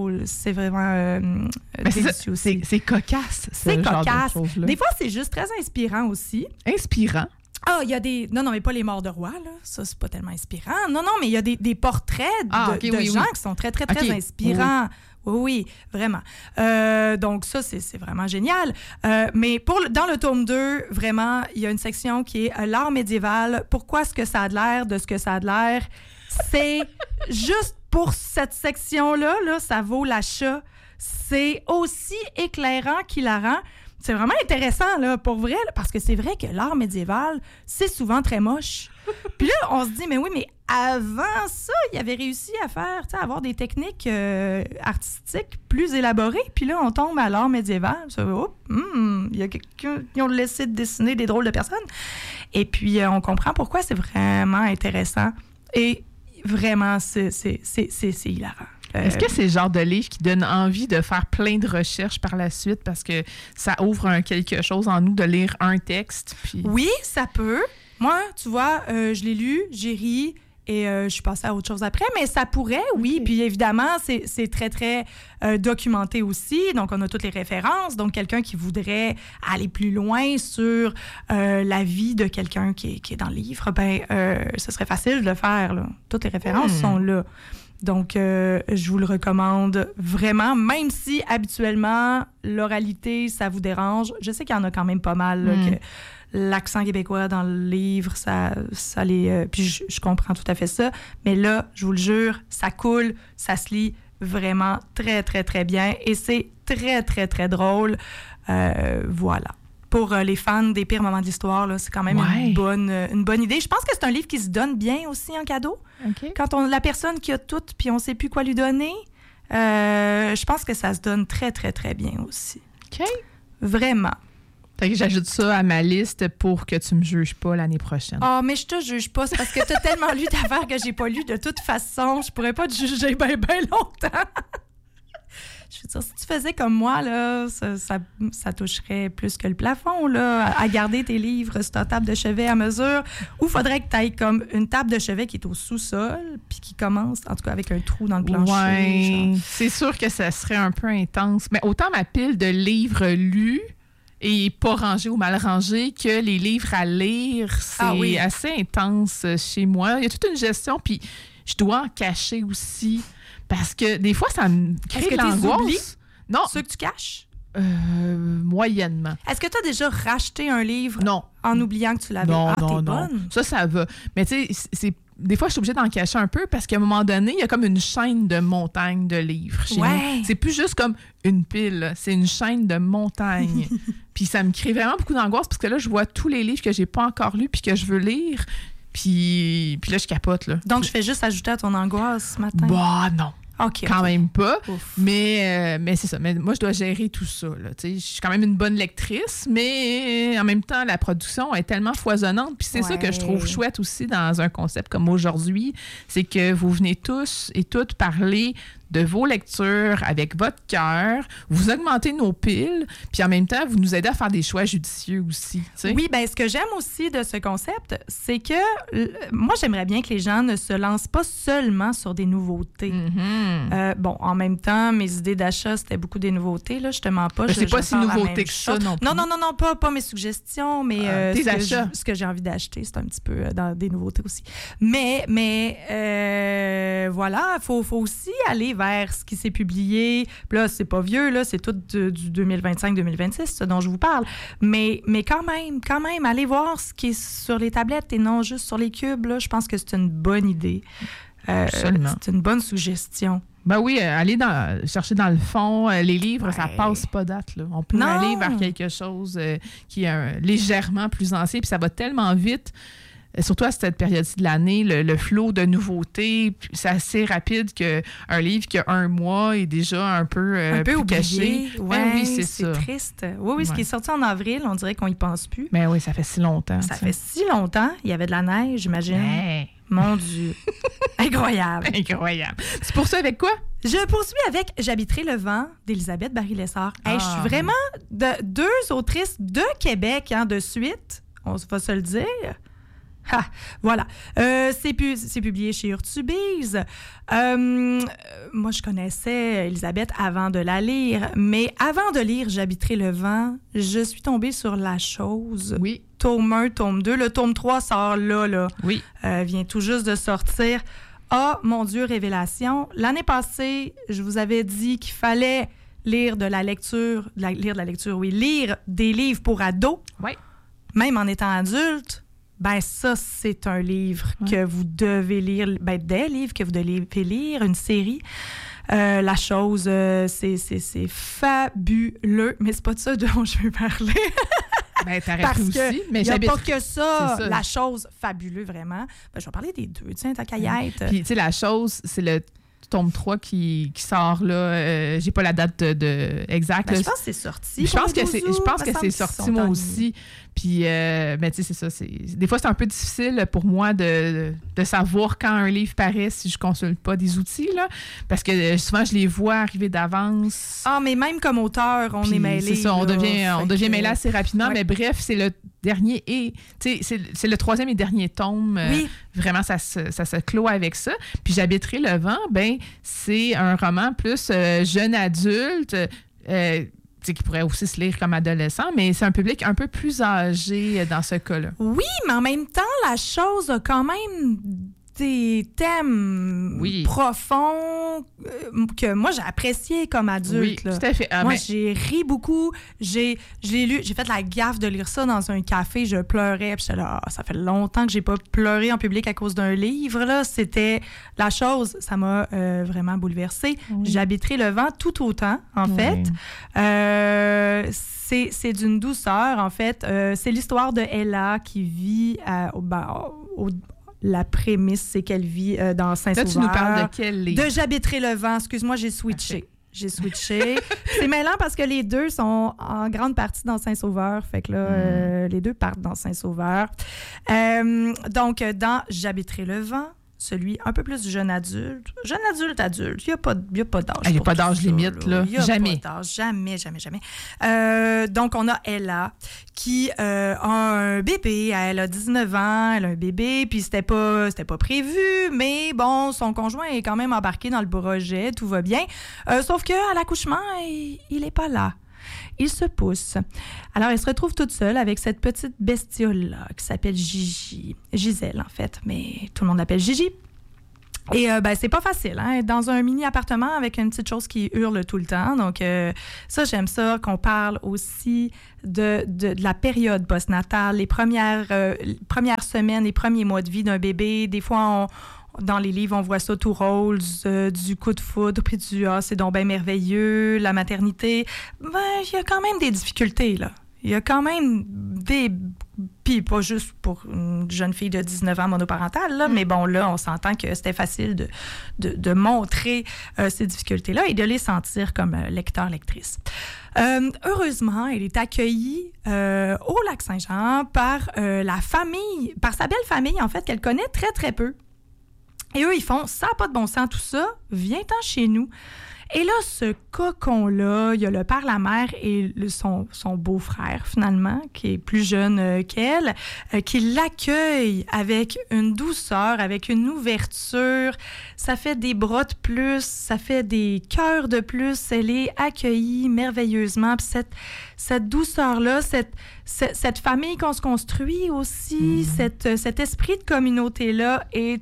vraiment délicieux aussi. C'est cocasse, c'est genre cocasse. De choses-là. Des fois, c'est juste très inspirant aussi. Inspirant? Ah, il y a des... Non, mais pas les morts de rois, là. Ça, c'est pas tellement inspirant. Non, mais il y a des portraits de gens qui sont très, très, très inspirants. Oui, vraiment. Donc ça, c'est vraiment génial. Mais dans le tome 2, vraiment, il y a une section qui est l'art médiéval. Pourquoi est-ce que ça a de l'air de ce que ça a de l'air? C'est juste pour cette section-là, là, ça vaut l'achat. C'est aussi éclairant qu'hilarant. C'est vraiment intéressant, là, pour vrai, là, parce que c'est vrai que l'art médiéval, c'est souvent très moche. Puis là, on se dit, mais oui, mais avant ça, il avait réussi à avoir des techniques artistiques plus élaborées. Puis là, on tombe à l'art médiéval. Il y a quelqu'un qui ont laissé de dessiner des drôles de personnes. Et puis, on comprend pourquoi c'est vraiment intéressant. Et vraiment, c'est hilarant. Est-ce que c'est le genre de livre qui donne envie de faire plein de recherches par la suite parce que ça ouvre quelque chose en nous de lire un texte? Puis... Oui, ça peut. Moi, tu vois, je l'ai lu, j'ai ri et je suis passée à autre chose après, mais ça pourrait, oui. Okay. Puis évidemment, c'est très, très documenté aussi. Donc, on a toutes les références. Donc, quelqu'un qui voudrait aller plus loin sur la vie de quelqu'un qui est dans le livre, ce serait facile de le faire. Là. Toutes les références sont là. Donc, je vous le recommande vraiment, même si habituellement, l'oralité, ça vous dérange. Je sais qu'il y en a quand même pas mal, là, que l'accent québécois dans le livre, ça les... puis je comprends tout à fait ça. Mais là, je vous le jure, ça coule, ça se lit vraiment très, très, très bien. Et c'est très, très, très drôle. Voilà. Pour les fans des pires moments de l'histoire, là, c'est quand même une bonne idée. Je pense que c'est un livre qui se donne bien aussi en cadeau. Okay. Quand on a la personne qui a tout puis on ne sait plus quoi lui donner, je pense que ça se donne très, très, très bien aussi. OK. Vraiment. Fait que j'ajoute ça à ma liste pour que tu me juges pas l'année prochaine. Ah, mais je te juge pas. C'est parce que tu as tellement lu d'affaires que j'ai pas lu. De toute façon, je pourrais pas te juger bien longtemps. Je veux dire, si tu faisais comme moi, là, ça toucherait plus que le plafond, là, à garder tes livres sur ta table de chevet à mesure. Ou faudrait que tu ailles comme une table de chevet qui est au sous-sol, puis qui commence, en tout cas, avec un trou dans le plancher. Ouais, c'est sûr que ça serait un peu intense. Mais autant ma pile de livres lus et pas rangés ou mal rangés que les livres à lire, c'est assez intense chez moi. Il y a toute une gestion, puis je dois en cacher aussi. Parce que des fois, ça me crée de l'angoisse. Non. Ceux que tu caches? Moyennement. Est-ce que tu as déjà racheté un livre non. En oubliant que tu l'avais? Non, t'es bonne. Ça va. Mais tu sais, des fois, je suis obligée d'en cacher un peu parce qu'à un moment donné, il y a comme une chaîne de montagnes de livres chez nous. C'est plus juste comme une pile, c'est une chaîne de montagnes. Puis ça me crée vraiment beaucoup d'angoisse parce que là, je vois tous les livres que j'ai pas encore lus puis que je veux lire. Puis là, je capote, là. Donc, je fais juste ajouter à ton angoisse ce matin? Bah, non. Quand même pas. Ouf. Mais c'est ça. Mais moi, je dois gérer tout ça, là. Je suis quand même une bonne lectrice, mais en même temps, la production est tellement foisonnante. Puis c'est ça que je trouve chouette aussi dans un concept comme aujourd'hui, c'est que vous venez tous et toutes parler de vos lectures avec votre cœur, vous augmentez nos piles, puis en même temps, vous nous aidez à faire des choix judicieux aussi. T'sais. Oui, bien, ce que j'aime aussi de ce concept, c'est que moi, j'aimerais bien que les gens ne se lancent pas seulement sur des nouveautés. Mm-hmm. Bon, en même temps, mes idées d'achat, c'était beaucoup des nouveautés, là, je te mens pas. C'est pas si nouveauté que ça non plus. Non, pas mes suggestions, mais tes achats. Ce que j'ai envie d'acheter, c'est un petit peu dans des nouveautés aussi. Mais voilà, faut aussi aller vers ce qui s'est publié. Puis là, c'est pas vieux, là, c'est tout du 2025-2026, ce dont je vous parle. Mais quand même, allez voir ce qui est sur les tablettes et non juste sur les cubes. Là, je pense que c'est une bonne idée. C'est une bonne suggestion. Ben oui, aller chercher dans le fond. Les livres, ça passe pas date. Là. On peut aller vers quelque chose qui est légèrement plus ancien, puis ça va tellement vite. Surtout à cette période-ci de l'année, le flot de nouveautés, c'est assez rapide qu'un livre qui a 1 mois est déjà un peu plus caché. Oui, c'est triste. Oui, ce qui est sorti en avril, on dirait qu'on y pense plus. Mais oui, ça fait si longtemps. Ça fait si longtemps. Il y avait de la neige, j'imagine. Ouais. Mon Dieu. Incroyable. Incroyable. Tu poursuis avec quoi? Je poursuis avec J'habiterai le vent d'Élisabeth Barry-Lessard. Je suis vraiment deux autrices de Québec de suite. On va se le dire. Voilà. C'est publié chez Urtubise. Moi, je connaissais Élisabeth avant de la lire, mais avant de lire J'habiterai le vent, je suis tombée sur La Chose. Oui. Tome 1, tome 2. Le tome 3 sort là. Oui. Vient tout juste de sortir. Ah, mon Dieu, révélation. L'année passée, je vous avais dit qu'il fallait lire des livres pour ados. Oui. Même en étant adulte. Ben ça, c'est un livre que vous devez lire, des livres que vous devez lire, une série. La Chose, c'est fabuleux, mais c'est pas de ça dont je veux parler. Ben, t'aurais pu aussi, mais il n'y a pas que ça. La Chose, fabuleux, vraiment. Ben, je vais parler des deux, tiens, ta caillette. Puis, tu sais, La Chose, c'est le tome 3 qui sort là. J'ai pas la date exacte. Je pense que c'est sorti. Je pense que c'est sorti moi aussi. Puis, ben, tu sais, c'est ça. Des fois, c'est un peu difficile pour moi de savoir quand un livre paraît si je consulte pas des outils, là. Parce que souvent, je les vois arriver d'avance. Ah, mais même comme auteur, on est mêlé. C'est ça, on devient mêlé assez rapidement. Ouais. Mais bref, c'est le dernier c'est le 3e et dernier tome. Oui. Vraiment, ça se clôt avec ça. Puis J'habiterai le vent, ben c'est un roman plus jeune adulte, qui pourrait aussi se lire comme adolescent, mais c'est un public un peu plus âgé dans ce cas-là. Oui, mais en même temps, La Chose a quand même des thèmes profonds que moi, j'ai apprécié comme adulte. Oui, tout à fait. Moi, j'ai ri beaucoup. Je l'ai lu. J'ai fait la gaffe de lire ça dans un café. Je pleurais. Puis j'étais là, ça fait longtemps que j'ai pas pleuré en public à cause d'un livre. Là. C'était La Chose. Ça m'a vraiment bouleversée. Oui. J'habiterai le vent tout autant, en fait. C'est d'une douceur, en fait. C'est l'histoire de Ella qui vit la prémisse, c'est qu'elle vit dans Saint-Sauveur. Là, tu nous parles de quel livre? De J'habiterai le vent. Excuse-moi, j'ai switché. J'ai switché. C'est mêlant parce que les deux sont en grande partie dans Saint-Sauveur. Fait que là, les deux partent dans Saint-Sauveur. Donc, dans J'habiterai le vent, celui un peu plus jeune adulte. Jeune adulte. Il n'y a pas d'âge. Il n'y a pas d'âge limite, là. Il n'y a Jamais. pas d'âge. Jamais. Donc, on a Ella qui a un bébé. Elle a 19 ans. Elle a un bébé. Puis, c'était pas prévu. Mais bon, son conjoint est quand même embarqué dans le projet. Tout va bien. Sauf qu'à l'accouchement, il n'est pas là. Il se pousse. Alors, elle se retrouve toute seule avec cette petite bestiole-là qui s'appelle Gisèle, en fait, mais tout le monde l'appelle Gigi. Et c'est pas facile, hein, être dans un mini-appartement avec une petite chose qui hurle tout le temps. Donc, ça, j'aime ça, qu'on parle aussi de la période postnatale, les premières semaines, les premiers mois de vie d'un bébé. Des fois, dans les livres, on voit ça tout rose, du coup de foudre, puis c'est donc bien merveilleux, la maternité. Il y a quand même des difficultés, là. Il y a quand même Puis pas juste pour une jeune fille de 19 ans monoparentale, là, mais bon, là, on s'entend que c'était facile de montrer ces difficultés-là et de les sentir comme lecteur-lectrice. Heureusement, elle est accueillie au Lac-Saint-Jean par par sa belle famille, en fait, qu'elle connaît très, très peu. Et eux, ils font « ça n'a pas de bon sens, tout ça, viens-t'en chez nous ». Et là, ce cocon-là, il y a le père, la mère et son beau-frère, finalement, qui est plus jeune qu'elle, qui l'accueille avec une douceur, avec une ouverture. Ça fait des bras de plus, ça fait des cœurs de plus. Elle est accueillie merveilleusement. Puis cette douceur-là, cette famille qu'on se construit aussi, cet esprit de communauté-là est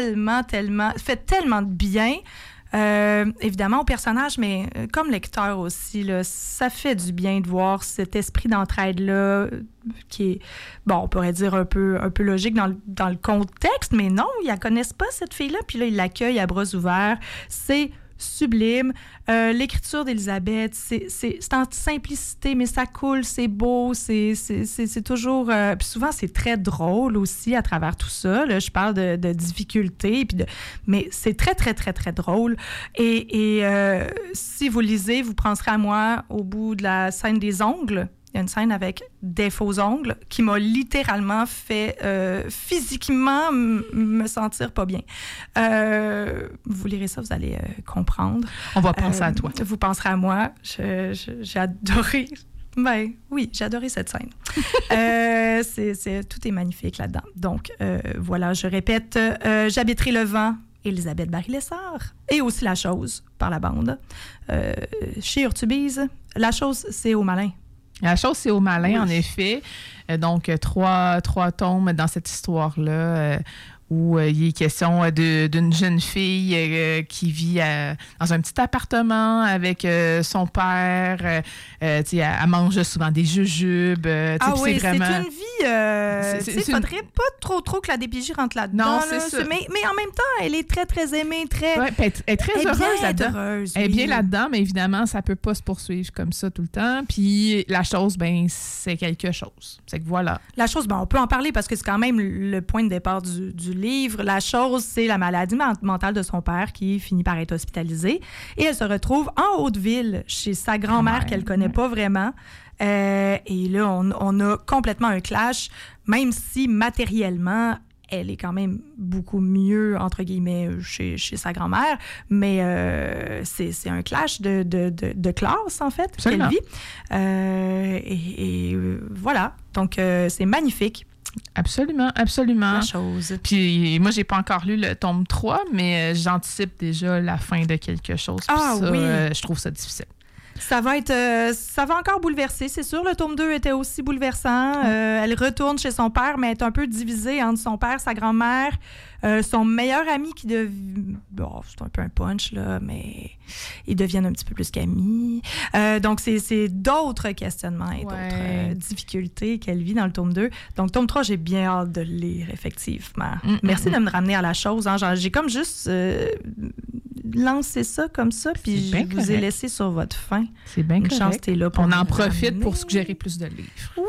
fait tellement de bien. Évidemment au personnage, mais comme lecteur aussi, là, ça fait du bien de voir cet esprit d'entraide-là qui est, bon, on pourrait dire un peu logique dans le contexte, mais non, ils la connaissent pas, cette fille-là, puis là, ils l'accueillent à bras ouverts. C'est sublime. L'écriture d'Elisabeth, c'est en simplicité, mais ça coule, c'est beau, c'est toujours... puis souvent, c'est très drôle aussi à travers tout ça. Là, je parle de difficultés, mais c'est très, très, très, très drôle. Et si vous lisez, vous penserez à moi au bout de la scène des ongles. Il y a une scène avec des faux ongles qui m'a littéralement fait physiquement me sentir pas bien. Vous lirez ça, vous allez comprendre. On va penser à toi. Vous penserez à moi. J'ai adoré... Ben oui, j'ai adoré cette scène. Tout est magnifique là-dedans. Donc, voilà, je répète, J'habiterai le vent, Elisabeth Barry-Lessard, et aussi La Chose, par la bande. Chez Urtubise, La Chose, c'est au malin. La Chose, c'est au malin, oui. En effet. Donc, trois tomes dans cette histoire-là où il est question d'une jeune fille qui vit dans un petit appartement avec son père. Elle mange souvent des jujubes. Oui, vraiment... c'est une vie... Il faudrait pas trop que la DPJ rentre là-dedans. Non, là, c'est ça. Mais en même temps, elle est très, très aimée, très... Ouais, elle est très heureuse là-dedans. Elle est bien oui. là-dedans, mais évidemment, ça peut pas se poursuivre comme ça tout le temps. Puis La Chose, ben c'est quelque chose. C'est que voilà. La Chose, on peut en parler parce que c'est quand même le point de départ du livre. La Chose, c'est la maladie mentale de son père qui finit par être hospitalisée. Et elle se retrouve en Haute-Ville chez sa grand-mère qu'elle connaît pas vraiment. Et là, on a complètement un clash, même si matériellement, elle est quand même beaucoup mieux, entre guillemets, chez sa grand-mère. Mais c'est un clash de classe, en fait, qu'elle vit. Et voilà. Donc, c'est magnifique. Absolument. La Chose. Puis moi, j'ai pas encore lu le tome 3, mais j'anticipe déjà la fin de quelque chose. Oui. Je trouve ça difficile. Ça va encore bouleverser, c'est sûr. Le tome 2 était aussi bouleversant. Elle retourne chez son père, mais elle est un peu divisée entre son père, sa grand-mère, son meilleur ami qui Bon, c'est un peu un punch, là, mais ils deviennent un petit peu plus qu'amis. Donc, c'est d'autres questionnements et d'autres difficultés qu'elle vit dans le tome 2. Donc, tome 3, j'ai bien hâte de le lire, effectivement. Merci de me ramener à La Chose. Hein. J'ai comme juste lancé ça comme ça, puis je vous ai laissé sur votre faim. C'est bien correct. Une chance, t'es là pour on en profite pour suggérer plus de livres. Oui!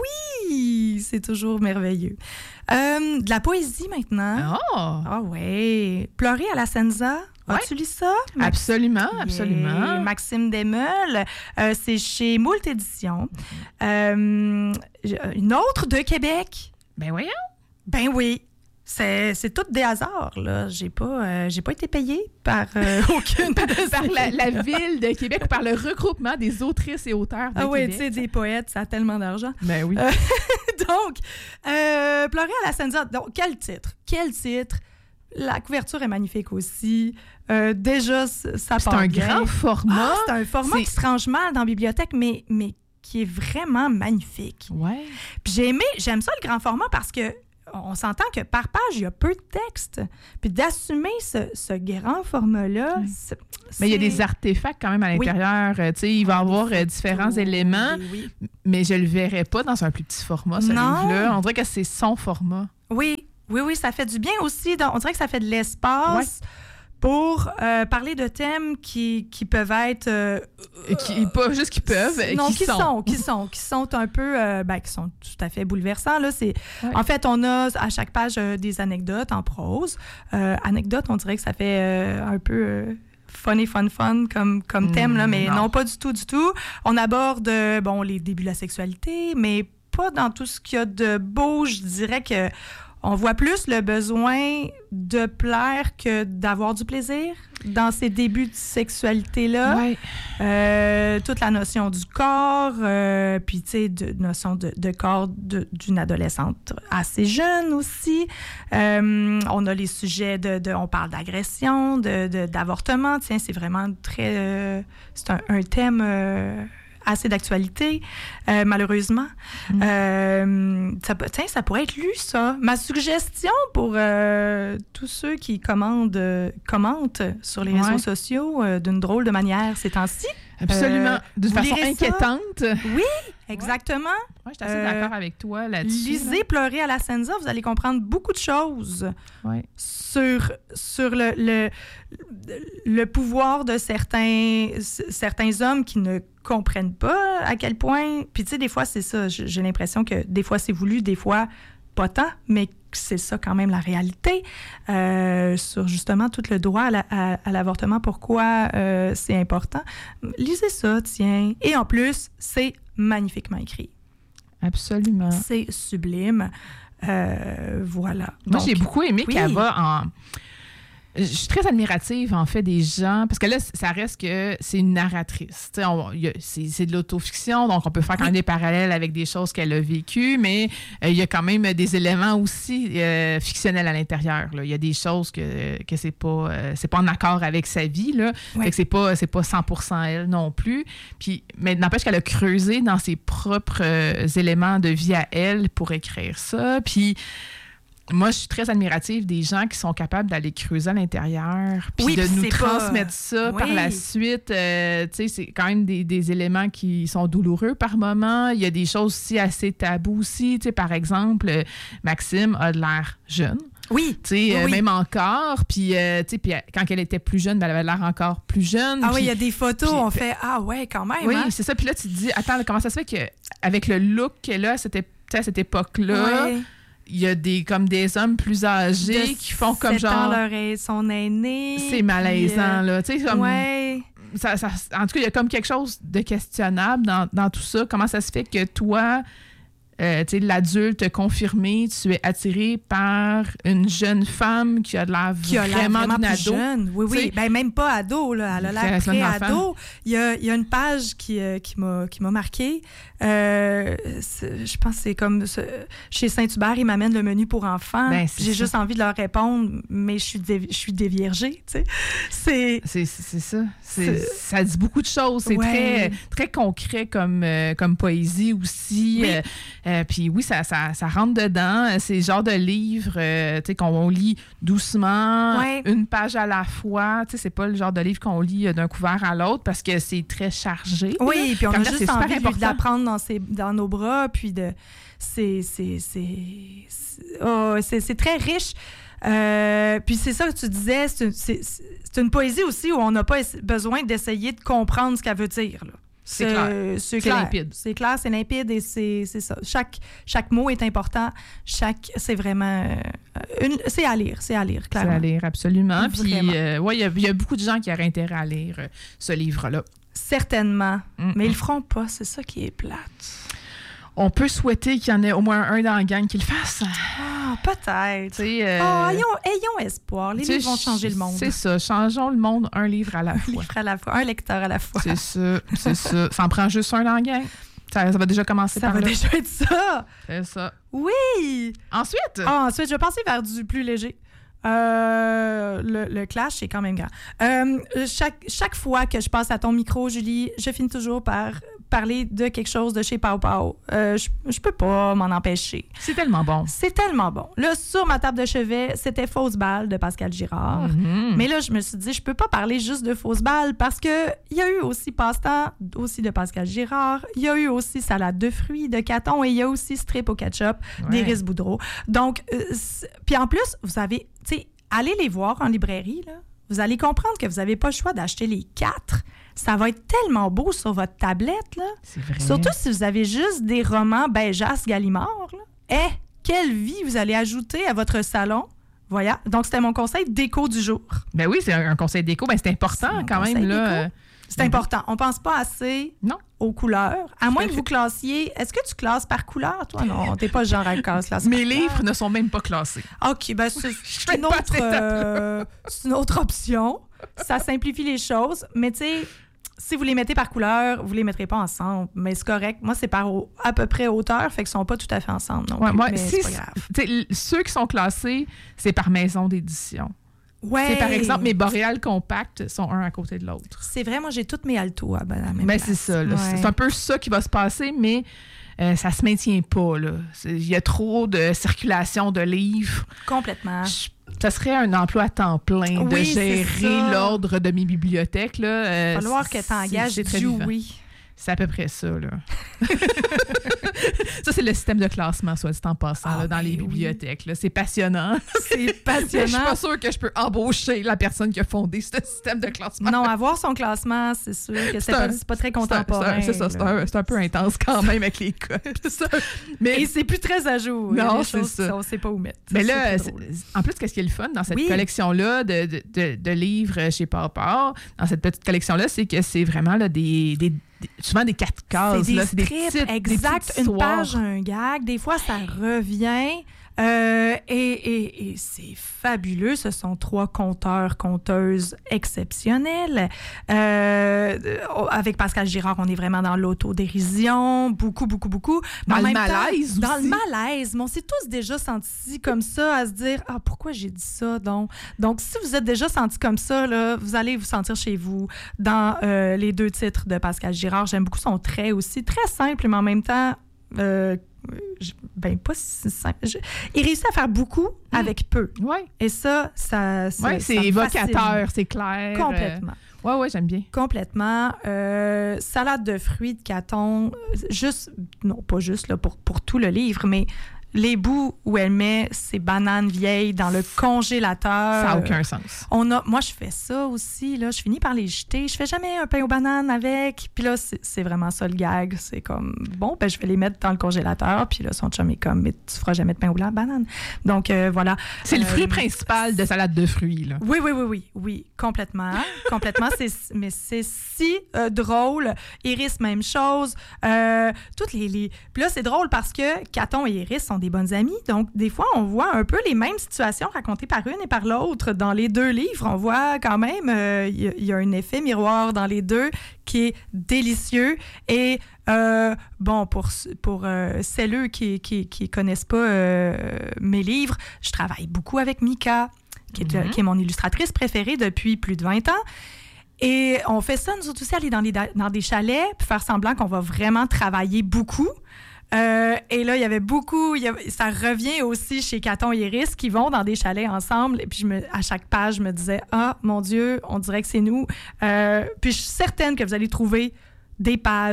Oui, c'est toujours merveilleux. De la poésie maintenant. Oh! Ah ouais. Pleurer à la Senza. As-tu lu ça? Absolument, absolument. Maxime Desmeules. C'est chez Moult Éditions. Une autre de Québec. Ben voyons. Ben oui. C'est tout des hasards, là. J'ai pas été payée par aucune par la ville de Québec ou par le regroupement des autrices et auteurs de Québec. Ah oui, tu sais, des poètes, ça a tellement d'argent. Ben oui. Donc, Pleurer à la Senza. Donc, quel titre? Quel titre? La couverture est magnifique aussi. Déjà, ça part bien. C'est un grand format. C'est un format qui se range mal dans la bibliothèque, mais qui est vraiment magnifique. Ouais. Puis j'aime ça, le grand format, parce que on s'entend que par page, il y a peu de texte. Puis d'assumer ce grand format-là, mais il y a des artefacts quand même à l'intérieur. Tu sais, il va y avoir différents éléments, mais je le verrais pas dans un plus petit format, ce livre-là. On dirait que c'est son format. Oui, ça fait du bien aussi. On dirait que ça fait de l'espace pour parler de thèmes qui peuvent être... pas juste qui peuvent, non, qui sont un peu... qui sont tout à fait bouleversants. Là. En fait, on a à chaque page des anecdotes en prose. Anecdotes, on dirait que ça fait un peu... fun comme thème, là, mais non, pas du tout. On aborde les débuts de la sexualité, mais pas dans tout ce qu'il y a de beau. Je dirais que on voit plus le besoin de plaire que d'avoir du plaisir dans ces débuts de sexualité-là. Ouais. Toute la notion du corps, puis tu sais, notion de corps d'une adolescente assez jeune aussi. On a les sujets on parle d'agression, d'avortement. Tiens, c'est vraiment très... c'est un thème... assez d'actualité, malheureusement. Ça pourrait être lu, ça. Ma suggestion pour tous ceux qui commentent sur les réseaux sociaux d'une drôle de manière ces temps-ci. Absolument. D'une façon inquiétante. Oui, exactement. Ouais, je suis assez d'accord avec toi là-dessus. Lisez Pleurer à la Senza, vous allez comprendre beaucoup de choses sur le pouvoir de certains hommes qui ne comprennent pas à quel point... Puis tu sais, des fois, c'est ça. J'ai l'impression que des fois, c'est voulu, des fois, pas tant, mais c'est ça quand même la réalité. Sur justement tout le droit à l'avortement, pourquoi c'est important. Lisez ça, tiens. Et en plus, c'est magnifiquement écrit. Absolument. C'est sublime. Voilà. Moi, j'ai beaucoup aimé qu'elle va en... Je suis très admirative, en fait, des gens, parce que là, ça reste que c'est une narratrice. C'est de l'autofiction, donc on peut faire quand même des parallèles avec des choses qu'elle a vécues, mais il y a quand même des éléments aussi fictionnels à l'intérieur. Là. Il y a des choses que c'est pas en accord avec sa vie, là. Fait que c'est pas 100% elle non plus. Puis, mais n'empêche qu'elle a creusé dans ses propres éléments de vie à elle pour écrire ça. Puis moi, je suis très admirative des gens qui sont capables d'aller creuser à l'intérieur puis de nous transmettre ça par la suite. Tu sais, c'est quand même des éléments qui sont douloureux par moment. Il y a des choses aussi assez tabous aussi. Tu sais, par exemple, Maxime a de l'air jeune. Oui. Tu sais, même encore. Puis, tu sais, quand elle était plus jeune, elle avait l'air encore plus jeune. Ah oui, il y a des photos, on fait « Ah ouais, quand même! » Oui, c'est ça. Puis là, tu te dis, attends, comment ça se fait qu'avec le look qu'elle a à cette époque-là, il y a des hommes plus âgés qui font comme genre... son aîné. C'est malaisant, là. Tu sais, comme... Ça, en tout cas, il y a comme quelque chose de questionnable dans tout ça. Comment ça se fait que toi... tu sais, l'adulte confirmé, tu es attiré par une jeune femme qui a de l'air vraiment d'une ado. Jeune. Oui. Ben, même pas ado, là. Elle a l'air pré-ado. Il y a une page qui m'a marquée. Je pense que c'est comme chez Saint-Hubert, ils m'amènent le menu pour enfants. Ben, j'ai juste envie de leur répondre, mais je suis déviergée, tu sais. C'est ça. Ça dit beaucoup de choses. C'est très, très concret comme poésie aussi. Puis oui, ça rentre dedans. C'est le genre de livre tu sais, qu'on lit doucement, une page à la fois. Tu sais, c'est pas le genre de livre qu'on lit d'un couvert à l'autre parce que c'est très chargé. Oui, puis on a juste envie d'apprendre dans nos bras, puis c'est très riche. Puis c'est ça que tu disais, c'est une poésie aussi où on n'a pas besoin d'essayer de comprendre ce qu'elle veut dire, là. C'est clair. C'est clair. Limpide. C'est clair, c'est limpide et c'est ça. Chaque mot est important. C'est vraiment... c'est à lire, clairement. C'est à lire, absolument. Puis, Vraiment. il y a beaucoup de gens qui auraient intérêt à lire ce livre-là. Certainement. Mais ils le feront pas, c'est ça qui est plate. On peut souhaiter qu'il y en ait au moins un dans la gang qui le fasse. Ah, peut-être. Ayons espoir. Les livres vont changer le monde. C'est ça. Changeons le monde un livre à la fois. Un livre à la fois. Un lecteur à la fois. C'est ça. Ça en prend juste un dans la gang. Ça va déjà commencer par là. Ça va déjà être ça. C'est ça. Oui. Ensuite? Ensuite, je vais passer vers du plus léger. Le clash, c'est quand même grand. Chaque fois que je passe à ton micro, Julie, je finis toujours par parler de quelque chose de chez Pow Pow. Je peux pas m'en empêcher. C'est tellement bon. C'est tellement bon. Là, sur ma table de chevet, c'était Fausse balle de Pascal Girard. Mm-hmm. Mais là, je me suis dit, je peux pas parler juste de Fausse balle parce que il y a eu aussi Passe-temps, aussi de Pascal Girard. Il y a eu aussi Salade de fruits de Caton et il y a aussi Strip au ketchup d'Iris Boudreau. Donc, puis en plus, vous avez, tu sais, allez les voir en librairie, là. Vous allez comprendre que vous n'avez pas le choix d'acheter les 4. Ça va être tellement beau sur votre tablette, là. C'est vrai. Surtout si vous avez juste des romans Béjas Gallimard, là. Quelle vie vous allez ajouter à votre salon. Voilà. Donc, c'était mon conseil déco du jour. Ben oui, c'est un conseil déco. Ben c'est important quand même, là. C'est important. On pense pas assez aux couleurs. À moins que vous classiez... Est-ce que tu classes par couleur, toi? Non, t'es pas le genre à classer. Mes livres ne sont même pas classés. OK, ben c'est une autre option. Ça simplifie les choses. Mais tu sais, si vous les mettez par couleur, vous les mettrez pas ensemble. Mais c'est correct. Moi, c'est par à peu près hauteur, fait qu'ils sont pas tout à fait ensemble. Non plus, mais c'est pas grave. Ceux qui sont classés, c'est par maison d'édition. Ouais. C'est par exemple, mes Boréal Compact sont un à côté de l'autre. C'est vrai, moi, j'ai toutes mes Alto à la même place. place. C'est ça. Là, c'est un peu ça qui va se passer, mais ça se maintient pas. Il y a trop de circulation de livres. Complètement. Ça serait un emploi à temps plein de gérer l'ordre de mes bibliothèques. Il va falloir que tu engages Dewey. C'est à peu près ça, là. Ça, c'est le système de classement, soit dit en passant, là, dans les bibliothèques. Là. C'est passionnant. C'est passionnant. Je suis pas sûre que je peux embaucher la personne qui a fondé ce système de classement. Non, avoir son classement, c'est sûr que c'est pas très contemporain. C'est ça, c'est un peu intense quand même avec les codes. Et c'est plus très à jour. Non, c'est ça. On sait pas où mettre. Mais là, en plus, qu'est-ce qui est le fun dans cette collection-là de livres chez Papa, dans cette petite collection-là, c'est que c'est vraiment là, souvent des 4 cases. C'est des strips, exact. Une page, un gag. Des fois, ça revient. Et c'est fabuleux. Ce sont 3 conteuses exceptionnels. Avec Pascal Girard, on est vraiment dans l'autodérision. Beaucoup. Dans le malaise aussi. Dans le malaise. Mais on s'est tous déjà sentis comme ça, à se dire « Ah, pourquoi j'ai dit ça? » Donc, si vous êtes déjà sentis comme ça, là, vous allez vous sentir chez vous dans les 2 titres de Pascal Girard. J'aime beaucoup son trait aussi. Très simple, mais en même temps... pas si simple. Il réussit à faire beaucoup avec peu. Ouais. Et ça c'est évocateur, c'est clair. Complètement. Ouais, j'aime bien. Complètement. Salade de fruits de Caton, pas juste là, pour tout le livre, mais les bouts où elle met ses bananes vieilles dans le congélateur. Ça n'a aucun sens. Moi, je fais ça aussi. Là, je finis par les jeter. Je fais jamais un pain aux bananes avec. Puis là, c'est vraiment ça le gag. C'est comme, je vais les mettre dans le congélateur. Puis là, son chum est comme, mais tu feras jamais de pain aux bananes. Donc, voilà. C'est le fruit principal de salade de fruits, là. Oui, complètement. Complètement. Mais c'est si drôle. Iris, même chose. Toutes les... Puis là, c'est drôle parce que Caton et Iris sont des bonnes amies. Donc, des fois, on voit un peu les mêmes situations racontées par une et par l'autre. Dans les 2 livres, on voit quand même, il y a un effet miroir dans les 2 qui est délicieux. Et, pour celles qui connaissent pas mes livres, je travaille beaucoup avec Mika, qui est mon illustratrice préférée depuis plus de 20 ans. Et on fait ça, nous autres aussi, aller dans des chalets, puis faire semblant qu'on va vraiment travailler beaucoup. Et là, il y avait beaucoup... ça revient aussi chez Caton et Iris qui vont dans des chalets ensemble. Et puis, à chaque page, je me disais « Ah, mon Dieu, on dirait que c'est nous. » Puis, je suis certaine que vous allez trouver des pages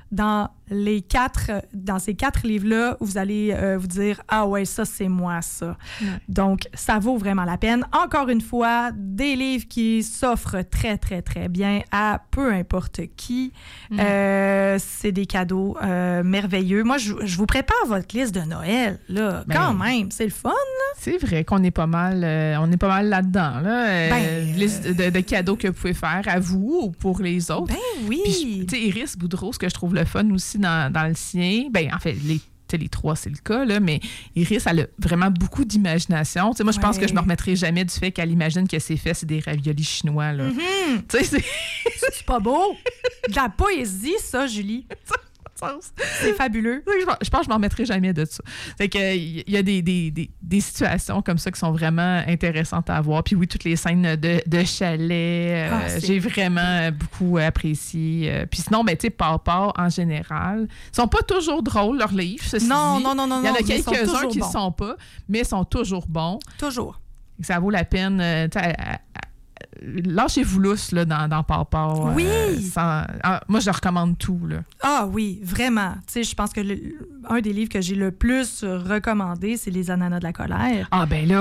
dans ces 4 livres-là, vous allez vous dire « Ah ouais, ça, c'est moi, ça. » Donc, ça vaut vraiment la peine. Encore une fois, des livres qui s'offrent très, très, très bien à peu importe qui. C'est des cadeaux merveilleux. Moi, je vous prépare votre liste de Noël, là. Quand même, c'est le fun, là. C'est vrai qu'on est pas mal, là-dedans, là. Liste de cadeaux que vous pouvez faire à vous ou pour les autres. Ben oui! Puis, tu sais, Iris Boudreau, ce que je trouve le fun aussi dans le sien, en fait, les 3, c'est le cas, là, mais Iris, elle a vraiment beaucoup d'imagination. Tu sais, moi, je pense que je me remettrai jamais du fait qu'elle imagine que ses faits, c'est des raviolis chinois, là. Tu sais, c'est pas beau! De la poésie, ça, Julie. C'est fabuleux. Je pense que je m'en remettrai jamais de ça. C'est qu'il y a des situations comme ça qui sont vraiment intéressantes à voir. Puis oui, toutes les scènes de chalet, j'ai vraiment beaucoup apprécié. Puis sinon, tu sais, Pawpaw, en général, ils sont pas toujours drôles, leurs livres, ceci non, dit. non. Il y en a quelques-uns qui ne sont pas, mais ils sont toujours bons. Toujours. Ça vaut la peine. Lâchez-vous lousse là, dans Pawpaw. Oui! Moi, je recommande tout. Là. Ah oui, vraiment. Tu sais, je pense que un des livres que j'ai le plus recommandé, c'est Les ananas de la colère. Ah ben là,